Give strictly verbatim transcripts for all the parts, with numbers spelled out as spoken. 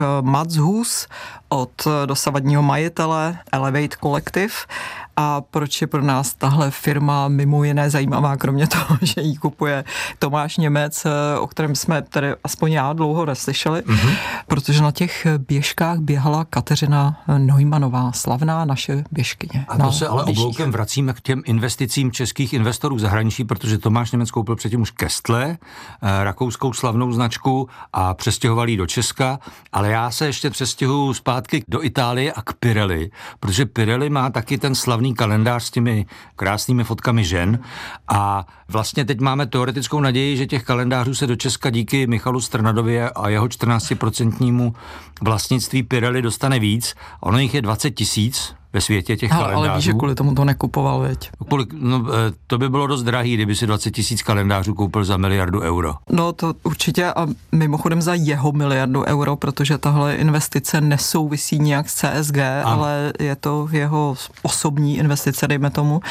Mats Hus od dosavadního majitele Elevate Collective. A proč je pro nás tahle firma mimo jiné zajímavá, kromě toho, že ji kupuje Tomáš Němec, o kterém jsme tady aspoň já dlouho neslyšeli, mm-hmm. protože na těch běžkách běhala Kateřina Neumannová, slavná naše běžkyně. A to se ale obloukem vracíme k těm investicím českých investorů v zahraničí, protože Tomáš Němec koupil předtím už Kestle, rakouskou slavnou značku, a přestěhoval ji do Česka, ale já se ještě přestěhuju zpátky do Itálie a k Pirelli, protože Pirelli má taky ten slavný kalendář s těmi krásnými fotkami žen a vlastně teď máme teoretickou naději, že těch kalendářů se do Česka díky Michalu Strnadovi a jeho čtrnáctiprocentnímu vlastnictví Pirelli dostane víc. Ono jich je dvacet tisíc ve světě těch ale, kalendářů. Ale víš, že kvůli tomu to nekupoval, veď? Kvůli, no, to by bylo dost drahý, kdyby si dvacet tisíc kalendářů koupil za miliardu euro. No to určitě a mimochodem za jeho miliardu euro, protože tahle investice nesouvisí nějak s C S G, a. ale je to jeho osobní investice, dejme tomu.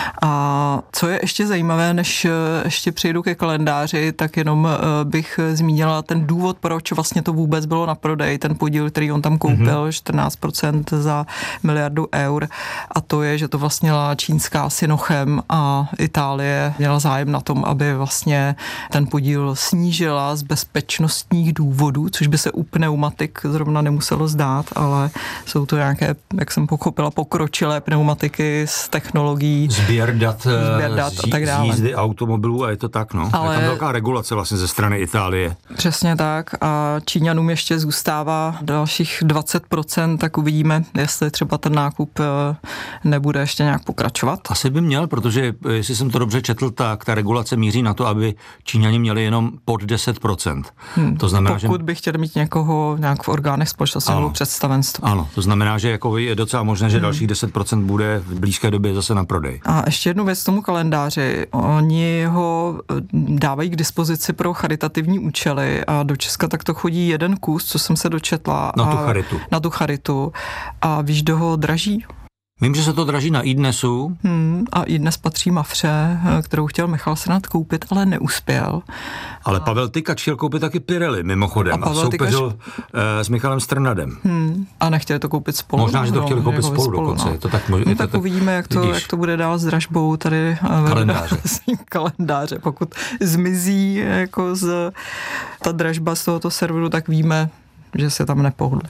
A co je ještě zajímavé, než ještě přejdu ke kalendáři, tak jenom bych zmínila ten důvod, proč vlastně to vůbec bylo na prodej, ten podíl, který on tam koupil, mm-hmm. čtrnáct procent za miliardu eur, a to je, že to vlastnila čínská Sinochem a Itálie měla zájem na tom, aby vlastně ten podíl snížila z bezpečnostních důvodů, což by se u pneumatik zrovna nemuselo zdát, ale jsou to nějaké, jak jsem pochopila, pokročilé pneumatiky s technologií sběr dat, sběr dat z, a tak dále. Z jízdy automobilů a je to tak, no. Ale je tam velká regulace vlastně ze strany Itálie. Přesně tak a Číňanům ještě zůstává dalších dvacet procent, tak uvidíme, jestli třeba ten nákup nebude ještě nějak pokračovat. Asi by měl, protože jestli jsem to dobře četl, tak ta regulace míří na to, aby Číňani měli jenom pod deset procent. Hmm. To znamená, Pokud že... by chtěli mít někoho nějak v orgánech společnosti nebo představenstvu. Ano, to znamená, že jako je docela možné, že hmm. dalších deset procent bude v blízké době zase na prodej. A ještě jednu věc k tomu kalendáři. Oni ho dávají k dispozici pro charitativní účely a do Česka takto chodí jeden kus, co jsem se dočetla. Na tu charitu. Na tu charitu. A víš, kdo ho draží? Vím, že se to draží na iDnesu. Hmm, a iDnes patří Mafře, kterou chtěl Michal Strnad koupit, ale neuspěl. Ale Pavel Tykač chtěl koupit taky Pirelli, mimochodem. A, a soupeřil Tykač... uh, s Michalem Strnadem. Hmm, a nechtěli to koupit spolu. Možná, že to chtěli koupit spolu, spolu dokonce. No. Je to tak, no, je tak to tak uvidíme, jak to, jak to bude dál s dražbou tady kalendáře. kalendáře. Pokud zmizí jako z, ta dražba z tohoto serveru, tak víme, že se tam nepohodl.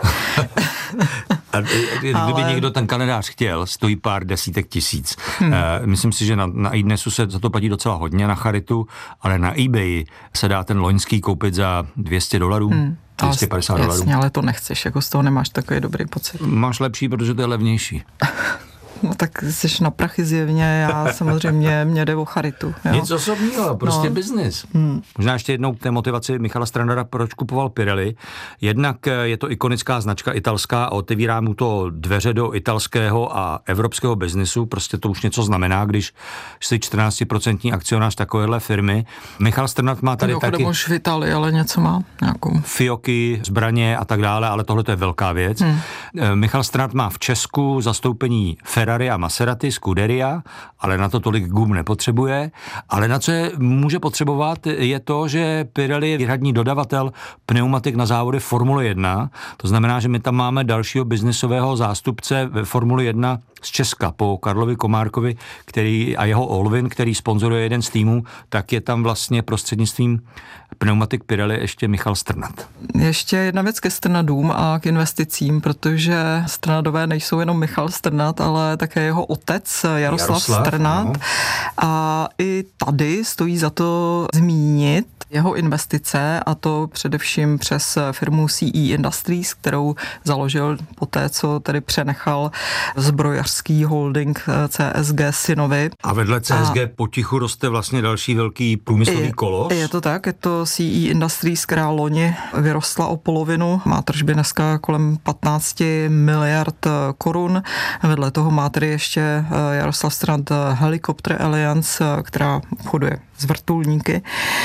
A kdyby ale... někdo ten kalendář chtěl, stojí pár desítek tisíc. Hmm. E, myslím si, že na, na iDnesu se za to platí docela hodně na charitu, ale na eBay se dá ten loňský koupit za dvě stě dolarů. Hmm. dvě stě padesát dolarů. Jasně, ale to nechceš, jako z toho nemáš takový dobrý pocit. Máš lepší, protože to je levnější. No tak jsi na prachy zjevně, já samozřejmě, mě jde o charitu. Jo. Nic osobního, prostě no. Biznis. Hmm. Možná ještě jednou k té motivaci Michala Strnada, proč kupoval Pirelli. Jednak je to ikonická značka italská a otevírá mu to dveře do italského a evropského biznisu. Prostě to už něco znamená, když jsi čtrnáctiprocentní akcionář takovéhle firmy. Michal Strnad má tady taky... už v Itálii, ale něco má. Nějakou. Fioky, zbraně a tak dále, ale tohle to je velká věc. Hmm. Michal Strnad má v Česku zastoupení Ferrari a Maserati, Scuderia, ale na to tolik gum nepotřebuje. Ale na co je může potřebovat, je to, že Pirelli je výhradní dodavatel pneumatik na závody Formule jedna. To znamená, že my tam máme dalšího biznisového zástupce ve Formule jedna z Česka. Po Karlovi Komárkovi, který a jeho Olvin, který sponzoruje jeden z týmů, tak je tam vlastně prostřednictvím pneumatik Pirelli ještě Michal Strnad. Ještě jedna věc ke Strnadům a k investicím, protože Strnadové nejsou jenom Michal Strnad, ale také jeho otec Jaroslav, Jaroslav Strnad. No. A i tady stojí za to zmínit jeho investice, a to především přes firmu C E Industries, kterou založil poté, co tedy přenechal zbrojařský holding C S G synovi. A vedle C S G a potichu roste vlastně další velký průmyslový je, kolos. Je to tak, je to C E Industries, která loni vyrostla o polovinu, má tržby dneska kolem patnáct miliard korun. Vedle toho má tedy ještě Jaroslav Strnad Helicopter Alliance, která obchoduje s vrtulníky.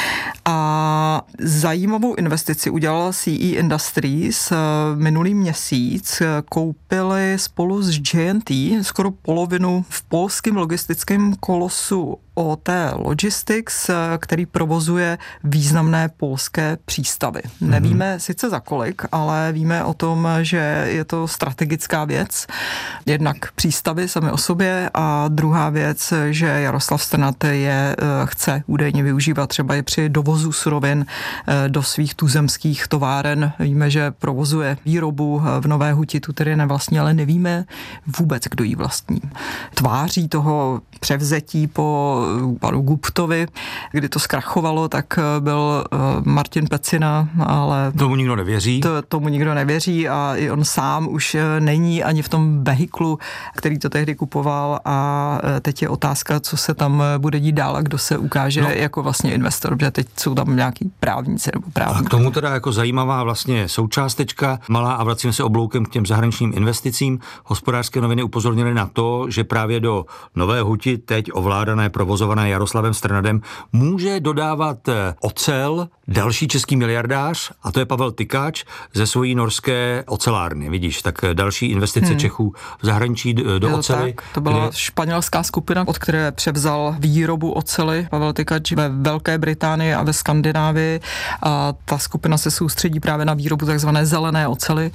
A zajímavou investici udělala C E Industries minulý měsíc. Koupili spolu s J and T skoro polovinu v polském logistickém kolosu O T Logistics, který provozuje významné polské přístavy. Mm-hmm. Nevíme sice za kolik, ale víme o tom, že je to strategická věc. Jednak přístavy sami o sobě a druhá věc, že Jaroslav Strnad je chce údajně využívat třeba i při dovozu surovin do svých tuzemských továren. Víme, že provozuje výrobu v Nové Huti, tu tedy nevlastní, ale nevíme vůbec, kdo jí vlastní. Tváří toho převzetí po panu Guptovi, kdy to zkrachovalo, tak byl Martin Pecina, ale tomu nikdo nevěří. To, tomu nikdo nevěří a i on sám už není ani v tom vehiklu, který to tehdy kupoval a teď je otázka, co se tam bude dít dál a kdo se ukáže no. jako vlastně investor, protože teď jsou tam nějaký právníci nebo právníci. A k tomu teda jako zajímavá vlastně součástečka malá a vracíme se obloukem k těm zahraničním investicím. Hospodářské noviny upozornily na to, že právě do Nové Huti, teď ovládané, provozované Jaroslavem Strnadem, může dodávat ocel další český miliardář, a to je Pavel Tykáč ze svojí norské ocelárny. Vidíš, tak další investice hmm. Čechů v zahraničí do jo, oceli. Tak, to byla kde... španělská skupina, od které převzal výrobu oceli Pavel Tykáč ve Velké Británii a ve Skandinávii. A ta skupina se soustředí právě na výrobu takzvané zelené oceli.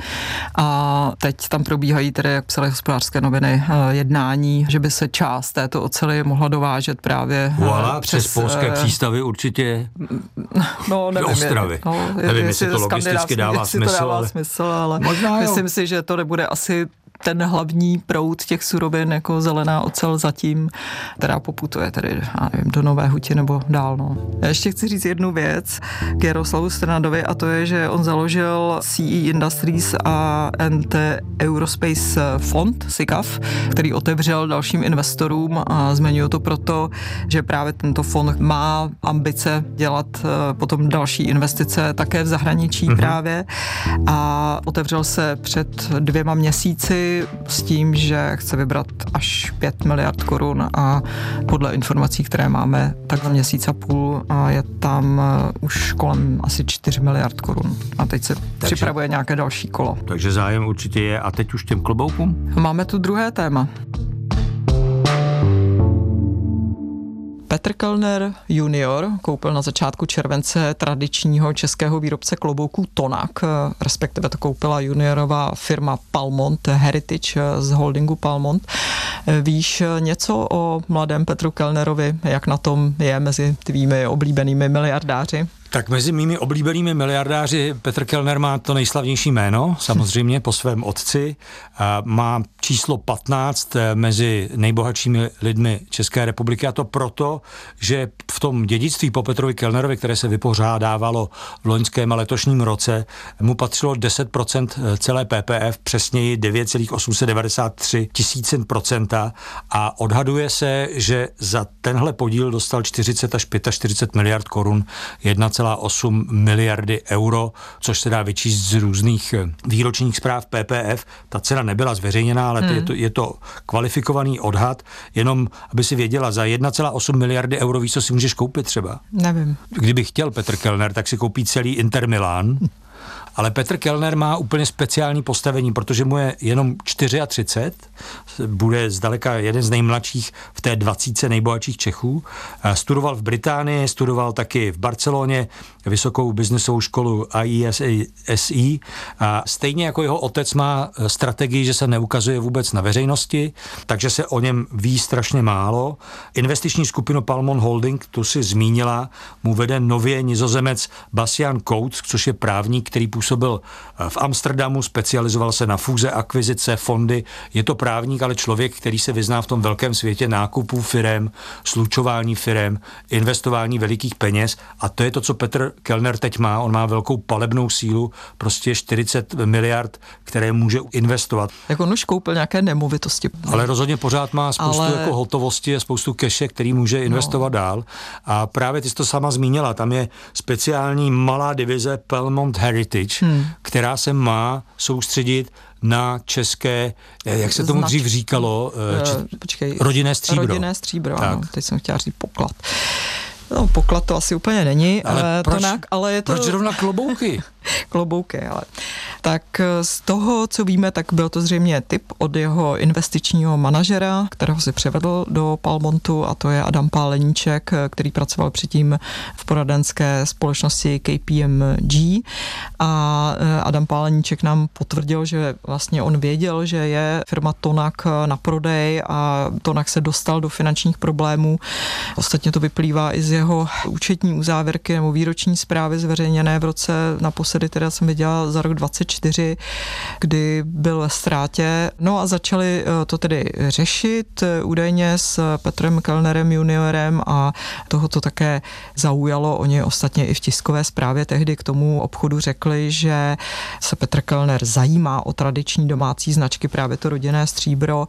A teď tam probíhají tedy, jak psaly Hospodářské noviny, jednání, že by se část této oceli mohla dovážet právě voilà, přes, přes polské přístavy určitě. No, nevím, Ostravy. No, nevím, jestli to logisticky dává smysl, to dává ale... smysl, ale možná myslím jo. si, že to nebude asi ten hlavní proud těch surovin jako zelená ocel zatím, která poputuje tedy, já nevím, do Nové Huti nebo dál. No. Já ještě chci říct jednu věc k Jaroslavu Strnadovi a to je, že on založil C E Industries a and Eurospace Fond, S I C A F, který otevřel dalším investorům a zmiňuji to proto, že právě tento fond má ambice dělat potom další investice také v zahraničí mm-hmm. právě a otevřel se před dvěma měsíci s tím, že chce vybrat až pět miliard korun a podle informací, které máme, tak za měsíc a půl a je tam už kolem asi čtyři miliard korun. A teď se takže, připravuje nějaké další kolo. Takže zájem určitě je a teď už těm kloboukům? Máme tu druhé téma. Petr Kellner junior koupil na začátku července tradičního českého výrobce klobouků Tonak, respektive to koupila juniorová firma Palmont Heritage z holdingu Palmont. Víš něco o mladém Petru Kellnerovi, jak na tom je mezi tvými oblíbenými miliardáři? Tak mezi mými oblíbenými miliardáři Petr Kellner má to nejslavnější jméno, samozřejmě po svém otci. Má číslo patnáct mezi nejbohatšími lidmi České republiky a to proto, že v tom dědictví po Petrovi Kellnerovi, které se vypořádávalo v loňském a letošním roce, mu patřilo deset procent celé P P F, přesněji devět celá osm set devadesát tři tisícin procenta a odhaduje se, že za tenhle podíl dostal čtyřicet až čtyřicet pět miliard korun, jedna celá osm miliardy euro, což se dá vyčíst z různých výročních zpráv P P F. Ta cena nebyla zveřejněná, ale hmm. je, to, je to kvalifikovaný odhad, jenom aby si věděla, za jedna celá osm miliardy euro víš, co si můžeš koupit třeba? Nevím. Kdyby chtěl Petr Kellner, tak si koupí celý Inter Milan. Ale Petr Kellner má úplně speciální postavení, protože mu je jenom třicet čtyři, bude zdaleka jeden z nejmladších v té dvacítce nejbohatších Čechů. Studoval v Británii, studoval taky v Barceloně vysokou biznesovou školu I E S E. A stejně jako jeho otec má strategii, že se neukazuje vůbec na veřejnosti, takže se o něm ví strašně málo. Investiční skupinu Palmont Holding, tu si zmínila, mu vede nově Nizozemec Bastian Coates, což je právník, který působil v Amsterdamu, specializoval se na fúze, akvizice, fondy. Je to právník, ale člověk, který se vyzná v tom velkém světě nákupů firem, slučování firem, investování velikých peněz a to je to, co Petr Kellner teď má. On má velkou palebnou sílu, prostě čtyřicet miliard, které může investovat. Jak on už koupil nějaké nemovitosti. Ale rozhodně pořád má spoustu ale... jako hotovosti a spoustu keše, který může investovat no. dál. A právě ty jsi to sama zmínila, tam je speciální malá divize Palmont Heritage, hmm. která se má soustředit na české, jak se tomu Znač... dřív říkalo, či... Počkej, rodinné stříbro. Rodinné stříbro, ano, teď jsem chtěla říct poklad. No, poklad to asi úplně není, ale, proč, to nějak, ale je to... Proč zrovna klobouky? klobouky, ale tak z toho, co víme, tak byl to zřejmě tip od jeho investičního manažera, kterého si převedl do Palmontu, a to je Adam Páleníček, který pracoval předtím v poradenské společnosti K P M G, a Adam Páleníček nám potvrdil, že vlastně on věděl, že je firma Tonak na prodej a Tonak se dostal do finančních problémů. Ostatně to vyplývá i z jeho účetní uzávěrky nebo výroční zprávy zveřejněné v roce, naposledy teda jsem viděla za rok dvacet čtyři, kdy byl ve ztrátě. No a začali to tedy řešit údajně s Petrem Kellnerem juniorem a toho to také zaujalo. Oni ostatně i v tiskové zprávě tehdy k tomu obchodu řekli, že se Petr Kellner zajímá o tradiční domácí značky, právě to rodinné stříbro,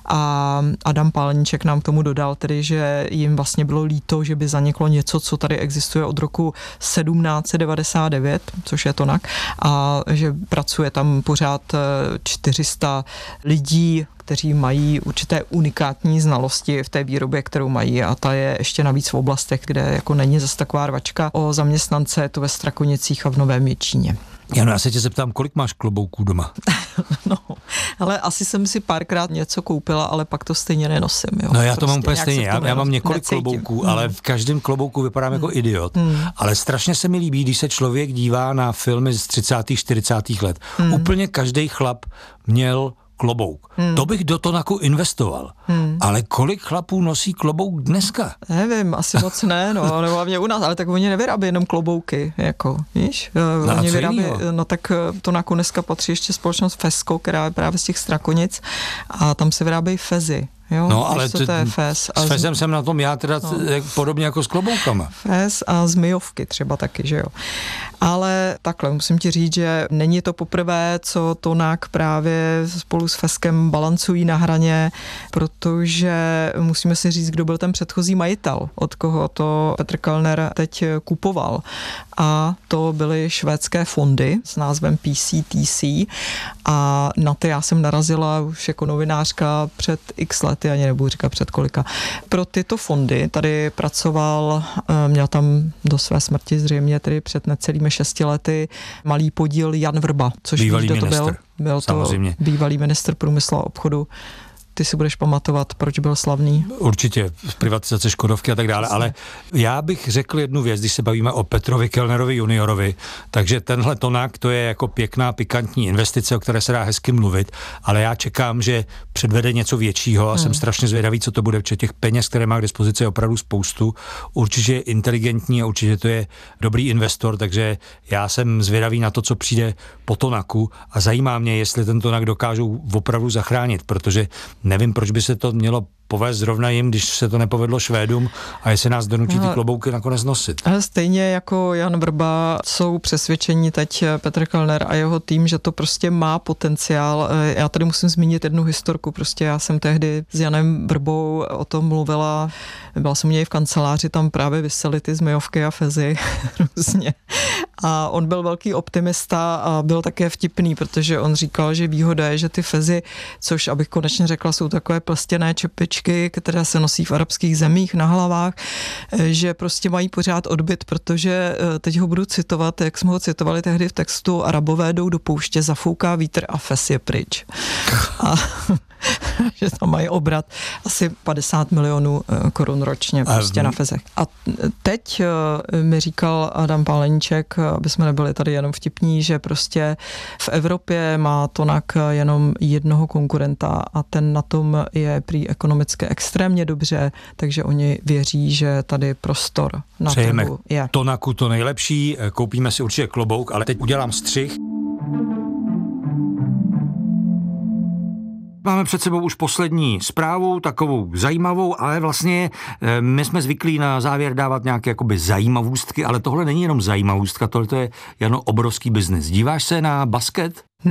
a Adam Páleníček nám k tomu dodal tedy, že jim vlastně bylo líto, že by zaniklo něco, co tady existuje od roku sedmnáct set devadesát devět, což je Tonak, a že pracuje tam pořád čtyři sta lidí, kteří mají určité unikátní znalosti v té výrobě, kterou mají, a ta je ještě navíc v oblastech, kde jako není zase taková rvačka o zaměstnance, je to ve Strakonicích a v Novém Jičíně. Jano, já se tě zeptám, kolik máš klobouků doma? No, ale asi jsem si párkrát něco koupila, ale pak to stejně nenosím. Jo. No já prostě to mám úplně stejně, já, já mám několik necítím. klobouků, hmm. ale v každém klobouku vypadám hmm. jako idiot. Hmm. Ale strašně se mi líbí, když se člověk dívá na filmy z třicátých, čtyřicátých let. Hmm. Úplně každý chlap měl klobouk. Hmm. To bych do Tonaku investoval. Hmm. Ale kolik chlapů nosí klobouk dneska? Nevím, asi moc ne, no, nebo hlavně u nás, ale tak oni nevyrábí jenom klobouky, jako, víš? No, oni vyrábí, no tak Tonaku dneska patří ještě společnost Fesco, která je právě z těch Strakonic, a tam se vyrábějí fezy. Jo, no, ale to, to je fez. S fezem jsem na tom já teda no. podobně jako s kloboukama. Fez a zmijovky třeba taky, že jo. Ale takhle, musím ti říct, že není to poprvé, co Tonak právě spolu s Feskem balancují na hraně, protože musíme si říct, kdo byl ten předchozí majitel, od koho to Petr Kellner teď kupoval. A to byly švédské fondy s názvem P C T C, a na ty já jsem narazila už jako novinářka před x let, ani nebudu říkat před kolika. Pro tyto fondy tady pracoval, měl tam do své smrti zřejmě tedy před necelými šesti lety malý podíl Jan Vrba, což bývalý víš, kdo to ministr. byl? Byl to samozřejmě. Bývalý ministr průmyslu a obchodu. Ty si budeš pamatovat, proč byl slavný. Určitě, privatizace Škodovky a tak dále, ale já bych řekl jednu věc, když se bavíme o Petrovi Kellnerovi juniorovi, takže tenhle Tonak, to je jako pěkná, pikantní investice, o které se dá hezky mluvit, ale já čekám, že předvede něco většího a hmm. jsem strašně zvědavý, co to bude, protože těch peněz, které má k dispozici, je opravdu spoustu. Určitě je inteligentní a určitě to je dobrý investor, takže já jsem zvědavý na to, co přijde po Tonaku, a zajímá mě, jestli ten Tonak dokážou opravdu zachránit, protože nevím, proč by se to mělo povést zrovna jim, když se to nepovedlo Švédům, a jestli nás donutí ty klobouky nakonec nosit. Ale stejně jako Jan Vrba jsou přesvědčení teď Petr Kellner a jeho tým, že to prostě má potenciál. Já tady musím zmínit jednu historku, prostě já jsem tehdy s Janem Vrbou o tom mluvila, byla jsem u něj v kanceláři, tam právě vysely ty zmijovky a fezy různě. A on byl velký optimista a byl také vtipný, protože on říkal, že výhoda je, že ty fezy, což abych konečně řekla, jsou takové plstěné čepičky, které se nosí v arabských zemích na hlavách, že prostě mají pořád odbyt, protože teď ho budu citovat, jak jsme ho citovali tehdy v textu: Arabové jdou do pouště, zafouká vítr a fes je pryč. A že tam mají obrat asi padesát milionů korun ročně prostě a na fezech. A teď mi říkal Adam Páleníček, aby jsme nebyli tady jenom vtipní, že prostě v Evropě má Tonak jenom jednoho konkurenta a ten na tom je prý ekonomicky extrémně dobře, takže oni věří, že tady prostor na Přejeme trhu je. Tonaku to nejlepší, koupíme si určitě klobouk, ale teď udělám střih. Máme před sebou už poslední zprávu, takovou zajímavou, ale vlastně my jsme zvyklí na závěr dávat nějaké jakoby zajímavůstky, ale tohle není jenom zajímavůstka, tohle je jenom obrovský biznis. Díváš se na basket? Ne.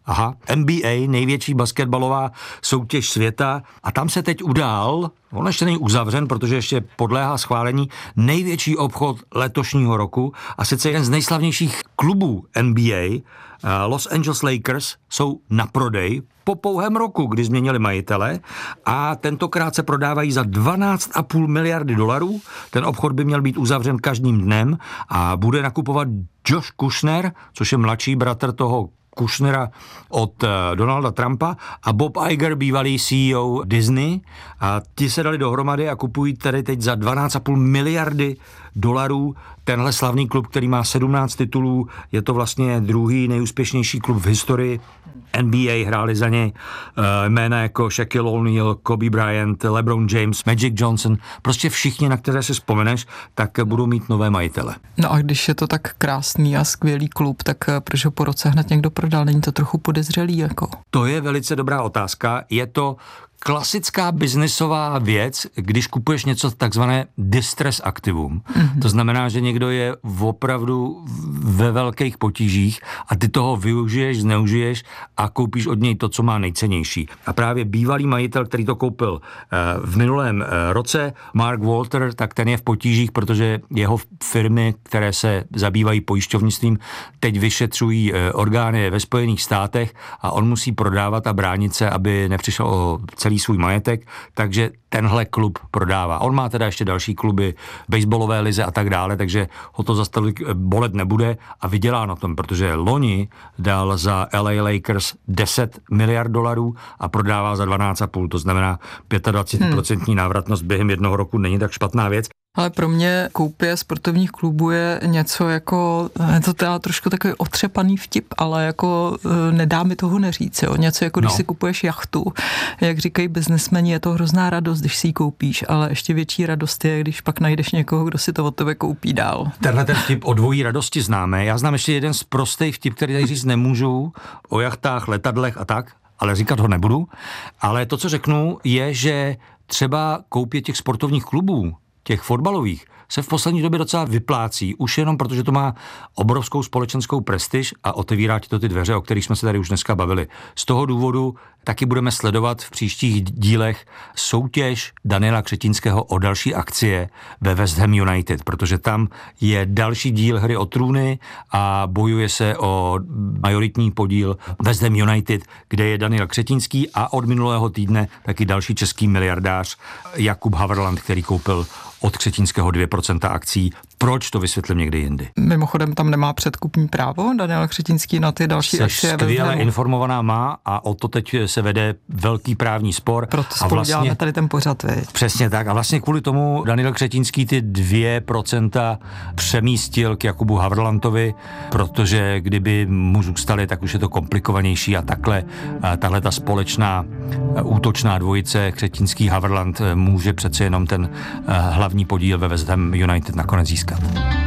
Aha, N B A, největší basketbalová soutěž světa, a tam se teď udál, on ještě není uzavřen, protože ještě podléhá schválení, největší obchod letošního roku, a sice jeden z nejslavnějších klubů N B A, Los Angeles Lakers, jsou na prodej po pouhém roku, kdy změnili majitele, a tentokrát se prodávají za dvanáct a půl miliardy dolarů. Ten obchod by měl být uzavřen každým dnem a bude nakupovat Josh Kushner, což je mladší bratr toho Kushnera od Donalda Trumpa, a Bob Iger, bývalý C E O Disney, a ti se dali dohromady a kupují tady teď za dvanáct a půl miliardy dolarů tenhle slavný klub, který má sedmnáct titulů, je to vlastně druhý nejúspěšnější klub v historii N B A, hráli za něj uh, jména jako Shaquille O'Neal, Kobe Bryant, LeBron James, Magic Johnson, prostě všichni, na které si vzpomeneš, tak budou mít nové majitele. No a když je to tak krásný a skvělý klub, tak proč ho po roce hned někdo prodal? Není to trochu podezřelý jako? To je velice dobrá otázka. Je to klasická biznisová věc, když kupuješ něco takzvané distress aktivum. Mm-hmm. To znamená, že někdo je opravdu ve velkých potížích a ty toho využiješ, zneužiješ a koupíš od něj to, co má nejcennější. A právě bývalý majitel, který to koupil v minulém roce, Mark Walter, tak ten je v potížích, protože jeho firmy, které se zabývají pojišťovnictvím, teď vyšetřují orgány ve Spojených státech a on musí prodávat a bránit se, aby nepřišel o celý svůj majetek, takže tenhle klub prodává. On má teda ještě další kluby, baseballové lize a tak dále, takže ho to zase tolik bolet nebude a vydělá na tom, protože loni dal za L A Lakers deset miliard dolarů a prodává za dvanáct a půl, to znamená dvacet pět procent hmm. návratnost během jednoho roku není tak špatná věc. Ale pro mě koupě sportovních klubů je něco jako, je to teda trošku takový otřepaný vtip, ale jako nedá mi toho neříct, jo. Něco jako když no. si kupuješ jachtu, jak říkají biznesmeni, je to hrozná radost, když si ji koupíš, ale ještě větší radost je, když pak najdeš někoho, kdo si to od tebe koupí dál. Tenhle ten vtip o dvojí radosti známe. Já znám ještě jeden z prostých vtip, který tady říct nemůžu, o jachtách, letadlech a tak, ale říkat ho nebudu. Ale to, co řeknu, je, že třeba koupě těch sportovních klubů, těch fotbalových, se v poslední době docela vyplácí, už jenom protože to má obrovskou společenskou prestiž a otevírá ti to ty dveře, o kterých jsme se tady už dneska bavili. Z toho důvodu taky budeme sledovat v příštích dílech soutěž Daniela Křetínského o další akcie ve West Ham United, protože tam je další díl Hry o trůny a bojuje se o majoritní podíl West Ham United, kde je Daniel Křetínský a od minulého týdne taky další český miliardář Jakub Haverland, který koupil od Křetínského dvě procenta akcí. Proč, to vysvětlím někdy jindy. Mimochodem tam nemá předkupní právo Daniel Křetínský na ty další Seš akcie? skvěle informovaná má a o to teď se vede velký právní spor. Proto spolu vlastně, děláme tady ten pořad, viď? Přesně tak. A vlastně kvůli tomu Daniel Křetínský ty dvě procenta přemístil k Jakubu Haverlandovi, protože kdyby mu zůstali, tak už je to komplikovanější a takhle tahle ta společná útočná dvojice Křetínský Haverland může přece jenom ten hlavní podíl ve West Ham United nakonec získat.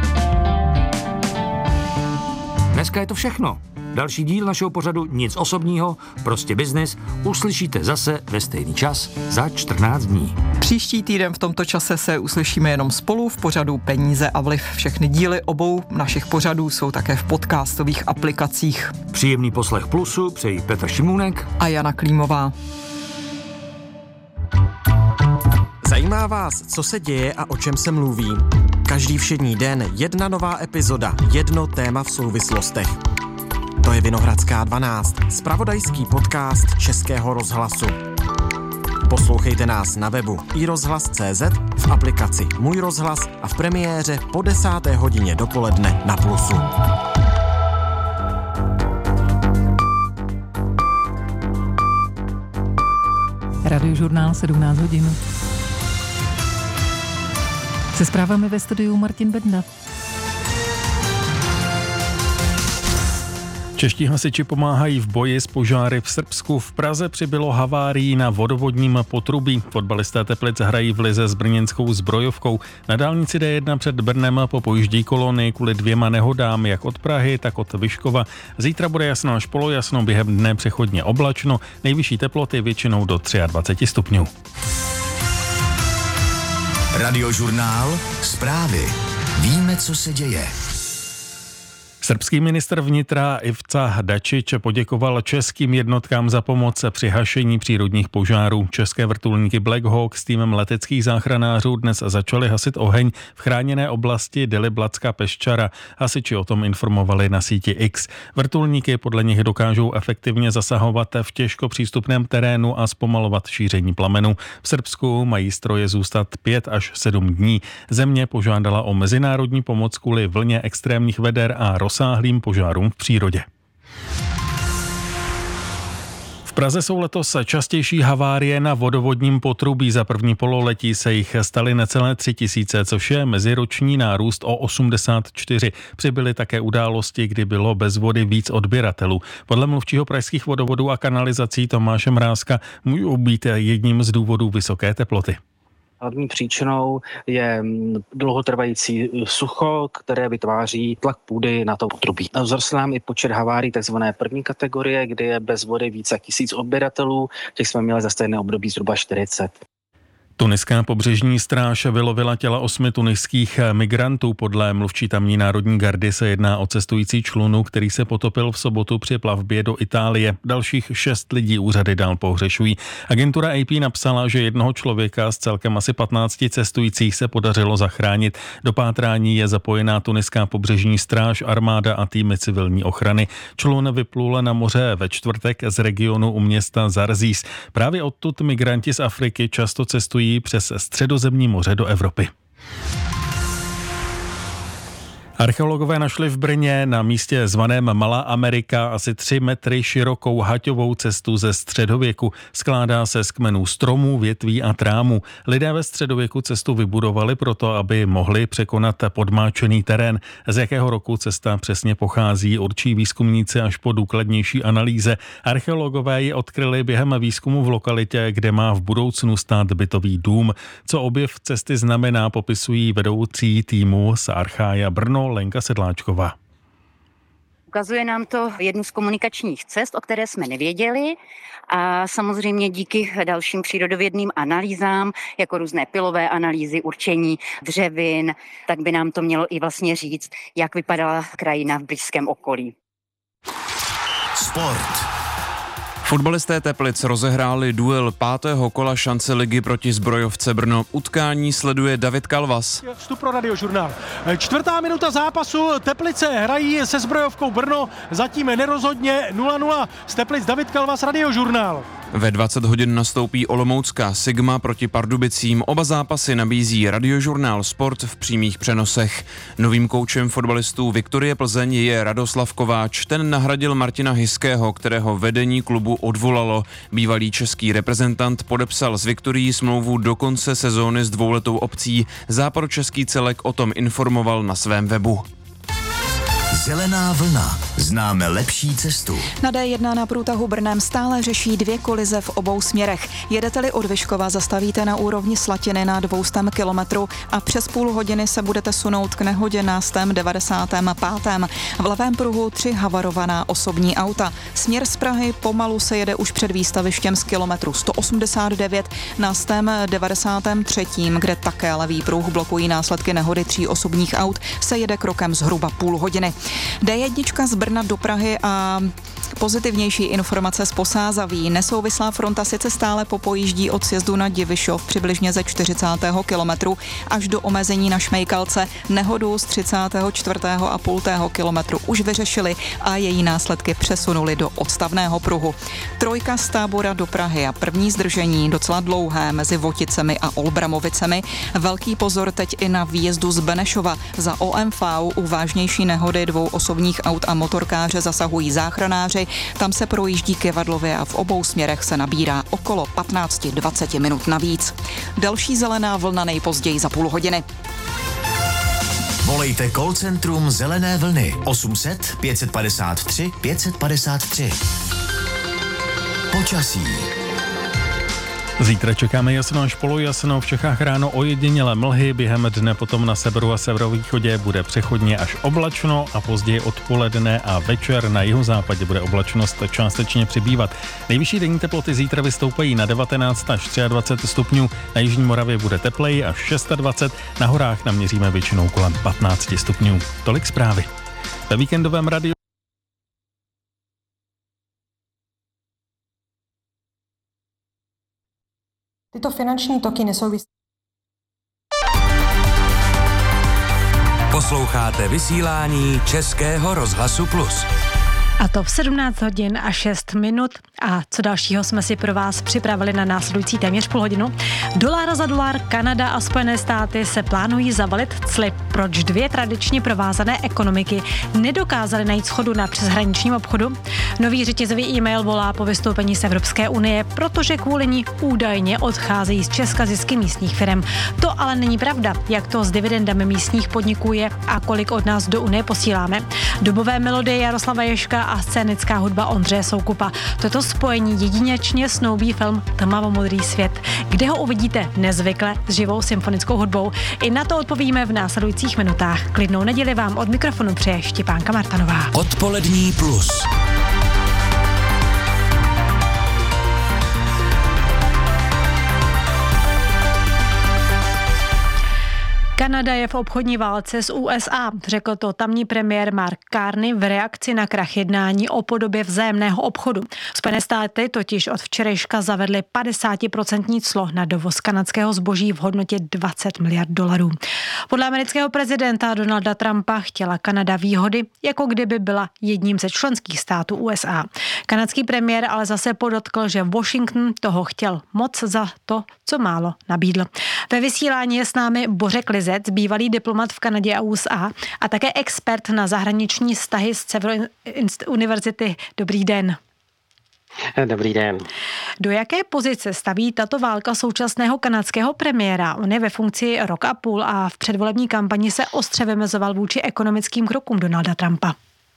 Dneska je to všechno. Další díl našeho pořadu Nic osobního, prostě biznis uslyšíte zase ve stejný čas za čtrnáct dní. Příští týden v tomto čase se uslyšíme jenom spolu v pořadu Peníze a vliv. Všechny díly obou našich pořadů jsou také v podcastových aplikacích. Příjemný poslech Plusu přejí Petr Šimůnek a Jana Klímová. Zajímá vás, co se děje a o čem se mluví? Každý všední den jedna nová epizoda, jedno téma v souvislostech. To je Vinohradská dvanáct, zpravodajský podcast Českého rozhlasu. Poslouchejte nás na webu i rozhlas tečka cé zet, v aplikaci Můj rozhlas a v premiéře po desáté hodině dopoledne na Plusu. Radiožurnál sedmnáct hodin. Se zprávami ve studiu Martin Benda. Čeští hasiči pomáhají v boji s požáry v Srbsku. V Praze přibylo havárií na vodovodním potrubí. Fotbalisté Teplic hrají v lize s brněnskou Zbrojovkou. Na dálnici D jedna před Brnem popojíždí kolony kvůli dvěma nehodám, jak od Prahy, tak od Vyškova. Zítra bude jasno až polojasno, během dne přechodně oblačno, nejvyšší teploty většinou do dvacet tři stupňů. Radiožurnál, zprávy. Víme, co se děje. Srbský ministr vnitra Ivica Dačić poděkoval českým jednotkám za pomoc při hašení přírodních požárů. České vrtulníky Black Hawk s týmem leteckých záchranářů dnes začaly hasit oheň v chráněné oblasti Deliblatska Peščara. Hasiči o tom informovali na síti X. Vrtulníky podle nich dokážou efektivně zasahovat v těžko přístupném terénu a zpomalovat šíření plamenu. V Srbsku mají stroje zůstat pět až sedm dní. Země požádala o mezinárodní pomoc kvůli vlně extrémních veder a rozsáhlým požárům v přírodě. V Praze jsou letos častější havárie na vodovodním potrubí. Za první pololetí se jich staly necelé tři tisíce, což je meziroční nárůst o osmdesát čtyři. Přibyly také události, kdy bylo bez vody víc odběratelů. Podle mluvčího pražských vodovodů a kanalizací Tomáše Mrázka můžou být jedním z důvodů vysoké teploty. Hlavní příčinou je dlouhotrvající sucho, které vytváří tlak půdy na to potrubí. Vzrostl nám i počet havárií takzvané první kategorie, kdy je bez vody více jak tisíc odběratelů, těch jsme měli za stejné období zhruba čtyřicet. Tuniská pobřežní stráž vylovila těla osmi tuniských migrantů. Podle mluvčí tamní národní gardy se jedná o cestující člunu, který se potopil v sobotu při plavbě do Itálie. Dalších šest lidí úřady dál pohřešují. Agentura A P napsala, že jednoho člověka z celkem asi patnácti cestujících se podařilo zachránit. Do pátrání je zapojená tuniská pobřežní stráž, armáda a týmy civilní ochrany. Člun vyplul na moře ve čtvrtek z regionu u města Zarzís. Právě odtud migranti z Afriky často cestují přes Středozemní moře do Evropy. Archeologové našli v Brně na místě zvaném Malá Amerika asi tři metry širokou haťovou cestu ze středověku. Skládá se z kmenů stromů, větví a trámů. Lidé ve středověku cestu vybudovali proto, aby mohli překonat podmáčený terén. Z jakého roku cesta přesně pochází, určí výzkumníci až po důkladnější analýze. Archeologové ji odkryli během výzkumu v lokalitě, kde má v budoucnu stát bytový dům. Co objev cesty znamená, popisují vedoucí týmu z Archaia Brno Lenka Sedláčková. Ukazuje nám to jednu z komunikačních cest, o které jsme nevěděli, a samozřejmě díky dalším přírodovědným analýzám, jako různé pilové analýzy, určení dřevin, tak by nám to mělo i vlastně říct, jak vypadala krajina v blízkém okolí. Sport. Fotbalisté Teplic rozehráli duel pátého kola šance ligy proti Zbrojovce Brno. Utkání sleduje David Kalvas. Vstup pro Radiožurnál. Čtvrtá minuta zápasu. Teplice hrají se Zbrojovkou Brno. Zatím nerozhodně nula nula. Z Teplic David Kalvas, Radiožurnál. Ve dvacet hodin nastoupí olomoucká Sigma proti Pardubicím. Oba zápasy nabízí Radiožurnál Sport v přímých přenosech. Novým koučem fotbalistů Viktorie Plzeň je Radoslav Kováč. Ten nahradil Martina Hyského, kterého vedení klubu odvolalo. Bývalý český reprezentant podepsal s Viktorií smlouvu do konce sezóny s dvouletou opcí. Západočeský celek o tom informoval na svém webu. Zelená vlna. Známe lepší cestu. Na D jedna na průtahu Brnem stále řeší dvě kolize v obou směrech. Jedete-li od Vyškova, zastavíte na úrovni Slatiny na dvě stě kilometrů a přes půl hodiny se budete sunout k nehodě na sto devadesát pět. V levém pruhu tři havarovaná osobní auta. Směr z Prahy pomalu se jede už před výstavištěm z kilometru sto osmdesát devět na sto devadesát tři, kde také levý pruh blokují následky nehody tří osobních aut, se jede krokem zhruba půl hodiny. D jedna z Brna do Prahy a pozitivnější informace z Posázaví. Nesouvislá fronta sice stále popojíždí od sjezdu na Divišov přibližně ze čtyřicátého kilometru až do omezení na Šmejkalce. Nehodu z třicátého čtvrtého a půl kilometru už vyřešili a její následky přesunuli do odstavného pruhu. Trojka z Tábora do Prahy a první zdržení docela dlouhé mezi Voticemi a Olbramovicemi. Velký pozor teď i na výjezdu z Benešova. Za O M V u vážnější nehody dvou osobních aut a motorkáře zasahují záchranáři. Tam se projíždí Kevadlově a v obou směrech se nabírá okolo patnáct až dvacet minut navíc. Další zelená vlna nejpozději za půl hodiny. Volejte call centrum Zelené vlny osm set pět padesát tři pět padesát tři. Počasí. Zítra čekáme jasno až polojasno, v Čechách ráno ojedinělé mlhy, během dne potom na severu a severovýchodě bude přechodně až oblačno a později odpoledne a večer na jihozápadě bude oblačnost částečně přibývat. Nejvyšší denní teploty zítra vystoupají na devatenáct až dvacet tři stupňů, na jižní Moravě bude tepleji až dvacet šest, na horách naměříme většinou kolem patnáct stupňů. Tolik zprávy. Ve víkendovém radiu Tyto finanční toky nesouvisí. Posloucháte vysílání Českého rozhlasu Plus. A to v sedmnáct hodin a šest minut. A co dalšího jsme si pro vás připravili na následující téměř půl hodinu? Dolar za dolar, Kanada a Spojené státy se plánují zavalit cly. Proč dvě tradičně provázané ekonomiky nedokázaly najít shodu na přeshraničním obchodu? Nový řetězový e-mail volá po vystoupení z Evropské unie, protože kvůli ní údajně odcházejí z Česka zisky místních firm. To ale není pravda, jak to s dividendami místních podniků je a kolik od nás do unie posíláme. Dobové melodie Jaroslava Ježka a scénická hudba Ondřeje Soukupa. Toto spojení jedinečně snoubí film Tmavomodrý svět, kde ho uvidíte nezvykle s živou symfonickou hudbou. I na to odpovíme v následujících minutách. Klidnou neděli vám od mikrofonu přeje Štěpánka Martanová. Odpolední plus. Kanada je v obchodní válce s U S A, řekl to tamní premiér Mark Carney v reakci na krach jednání o podobě vzájemného obchodu. Spojené státy totiž od včerejška zavedly padesátiprocentní clo na dovoz kanadského zboží v hodnotě dvacet miliard dolarů. Podle amerického prezidenta Donalda Trumpa chtěla Kanada výhody, jako kdyby byla jedním ze členských států U S A. Kanadský premiér ale zase podotkl, že Washington toho chtěl moc za to, co málo nabídl. Ve vysílání je s námi Bořek Lizec, bývalý diplomat v Kanadě a U S A a také expert na zahraniční vztahy z Severo univerzity. Dobrý den. Dobrý den. Do jaké pozice staví tato válka současného kanadského premiéra? On je ve funkci rok a půl a v předvolební kampani se ostře vymezoval vůči ekonomickým krokům Donalda Trumpa.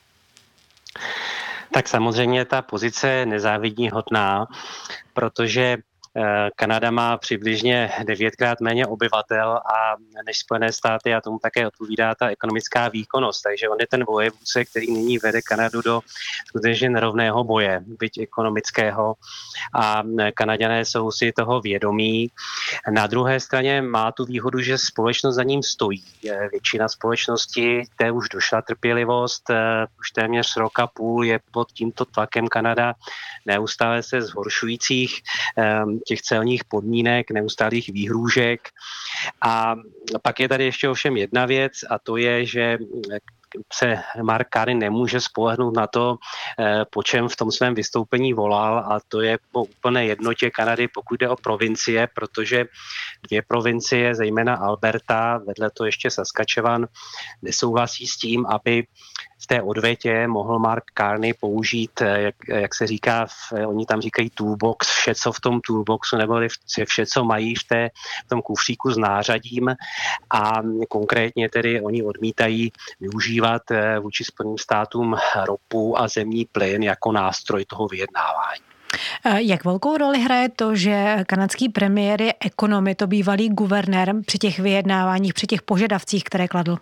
Tak samozřejmě ta pozice je nezávidní hodná, protože Kanada má přibližně devětkrát méně obyvatel a než Spojené státy a tomu také odpovídá ta ekonomická výkonnost. Takže on je ten vojevůdce, který nyní vede Kanadu do skutečně nerovného boje, byť ekonomického, a Kanaďané jsou si toho vědomí. Na druhé straně má tu výhodu, že společnost za ním stojí. Většina společnosti, té už došla trpělivost, už téměř rok a půl je pod tímto tlakem Kanada neustále se zhoršujících těch celních podmínek, neustálých výhrůžek. A pak je tady ještě ovšem jedna věc, a to je, že se Mark Carney nemůže spolehnout na to, po čem v tom svém vystoupení volal, a to je po úplné jednotě Kanady, pokud jde o provincie, protože dvě provincie, zejména Alberta, vedle to ještě Saskatchewan, nesouhlasí s tím, aby v té odvětě mohl Mark Carney použít, jak, jak se říká, v, oni tam říkají toolbox, vše, co v tom toolboxu, nebo vše, co mají v, té, v tom kufříku s nářadím, a konkrétně tedy oni odmítají využívat vůči Spojeným státům ropu a zemní plyn jako nástroj toho vyjednávání. Jak velkou roli hraje to, že kanadský premiér je ekonom, je to bývalý guvernér při těch vyjednáváních, při těch požadavcích, které kladl?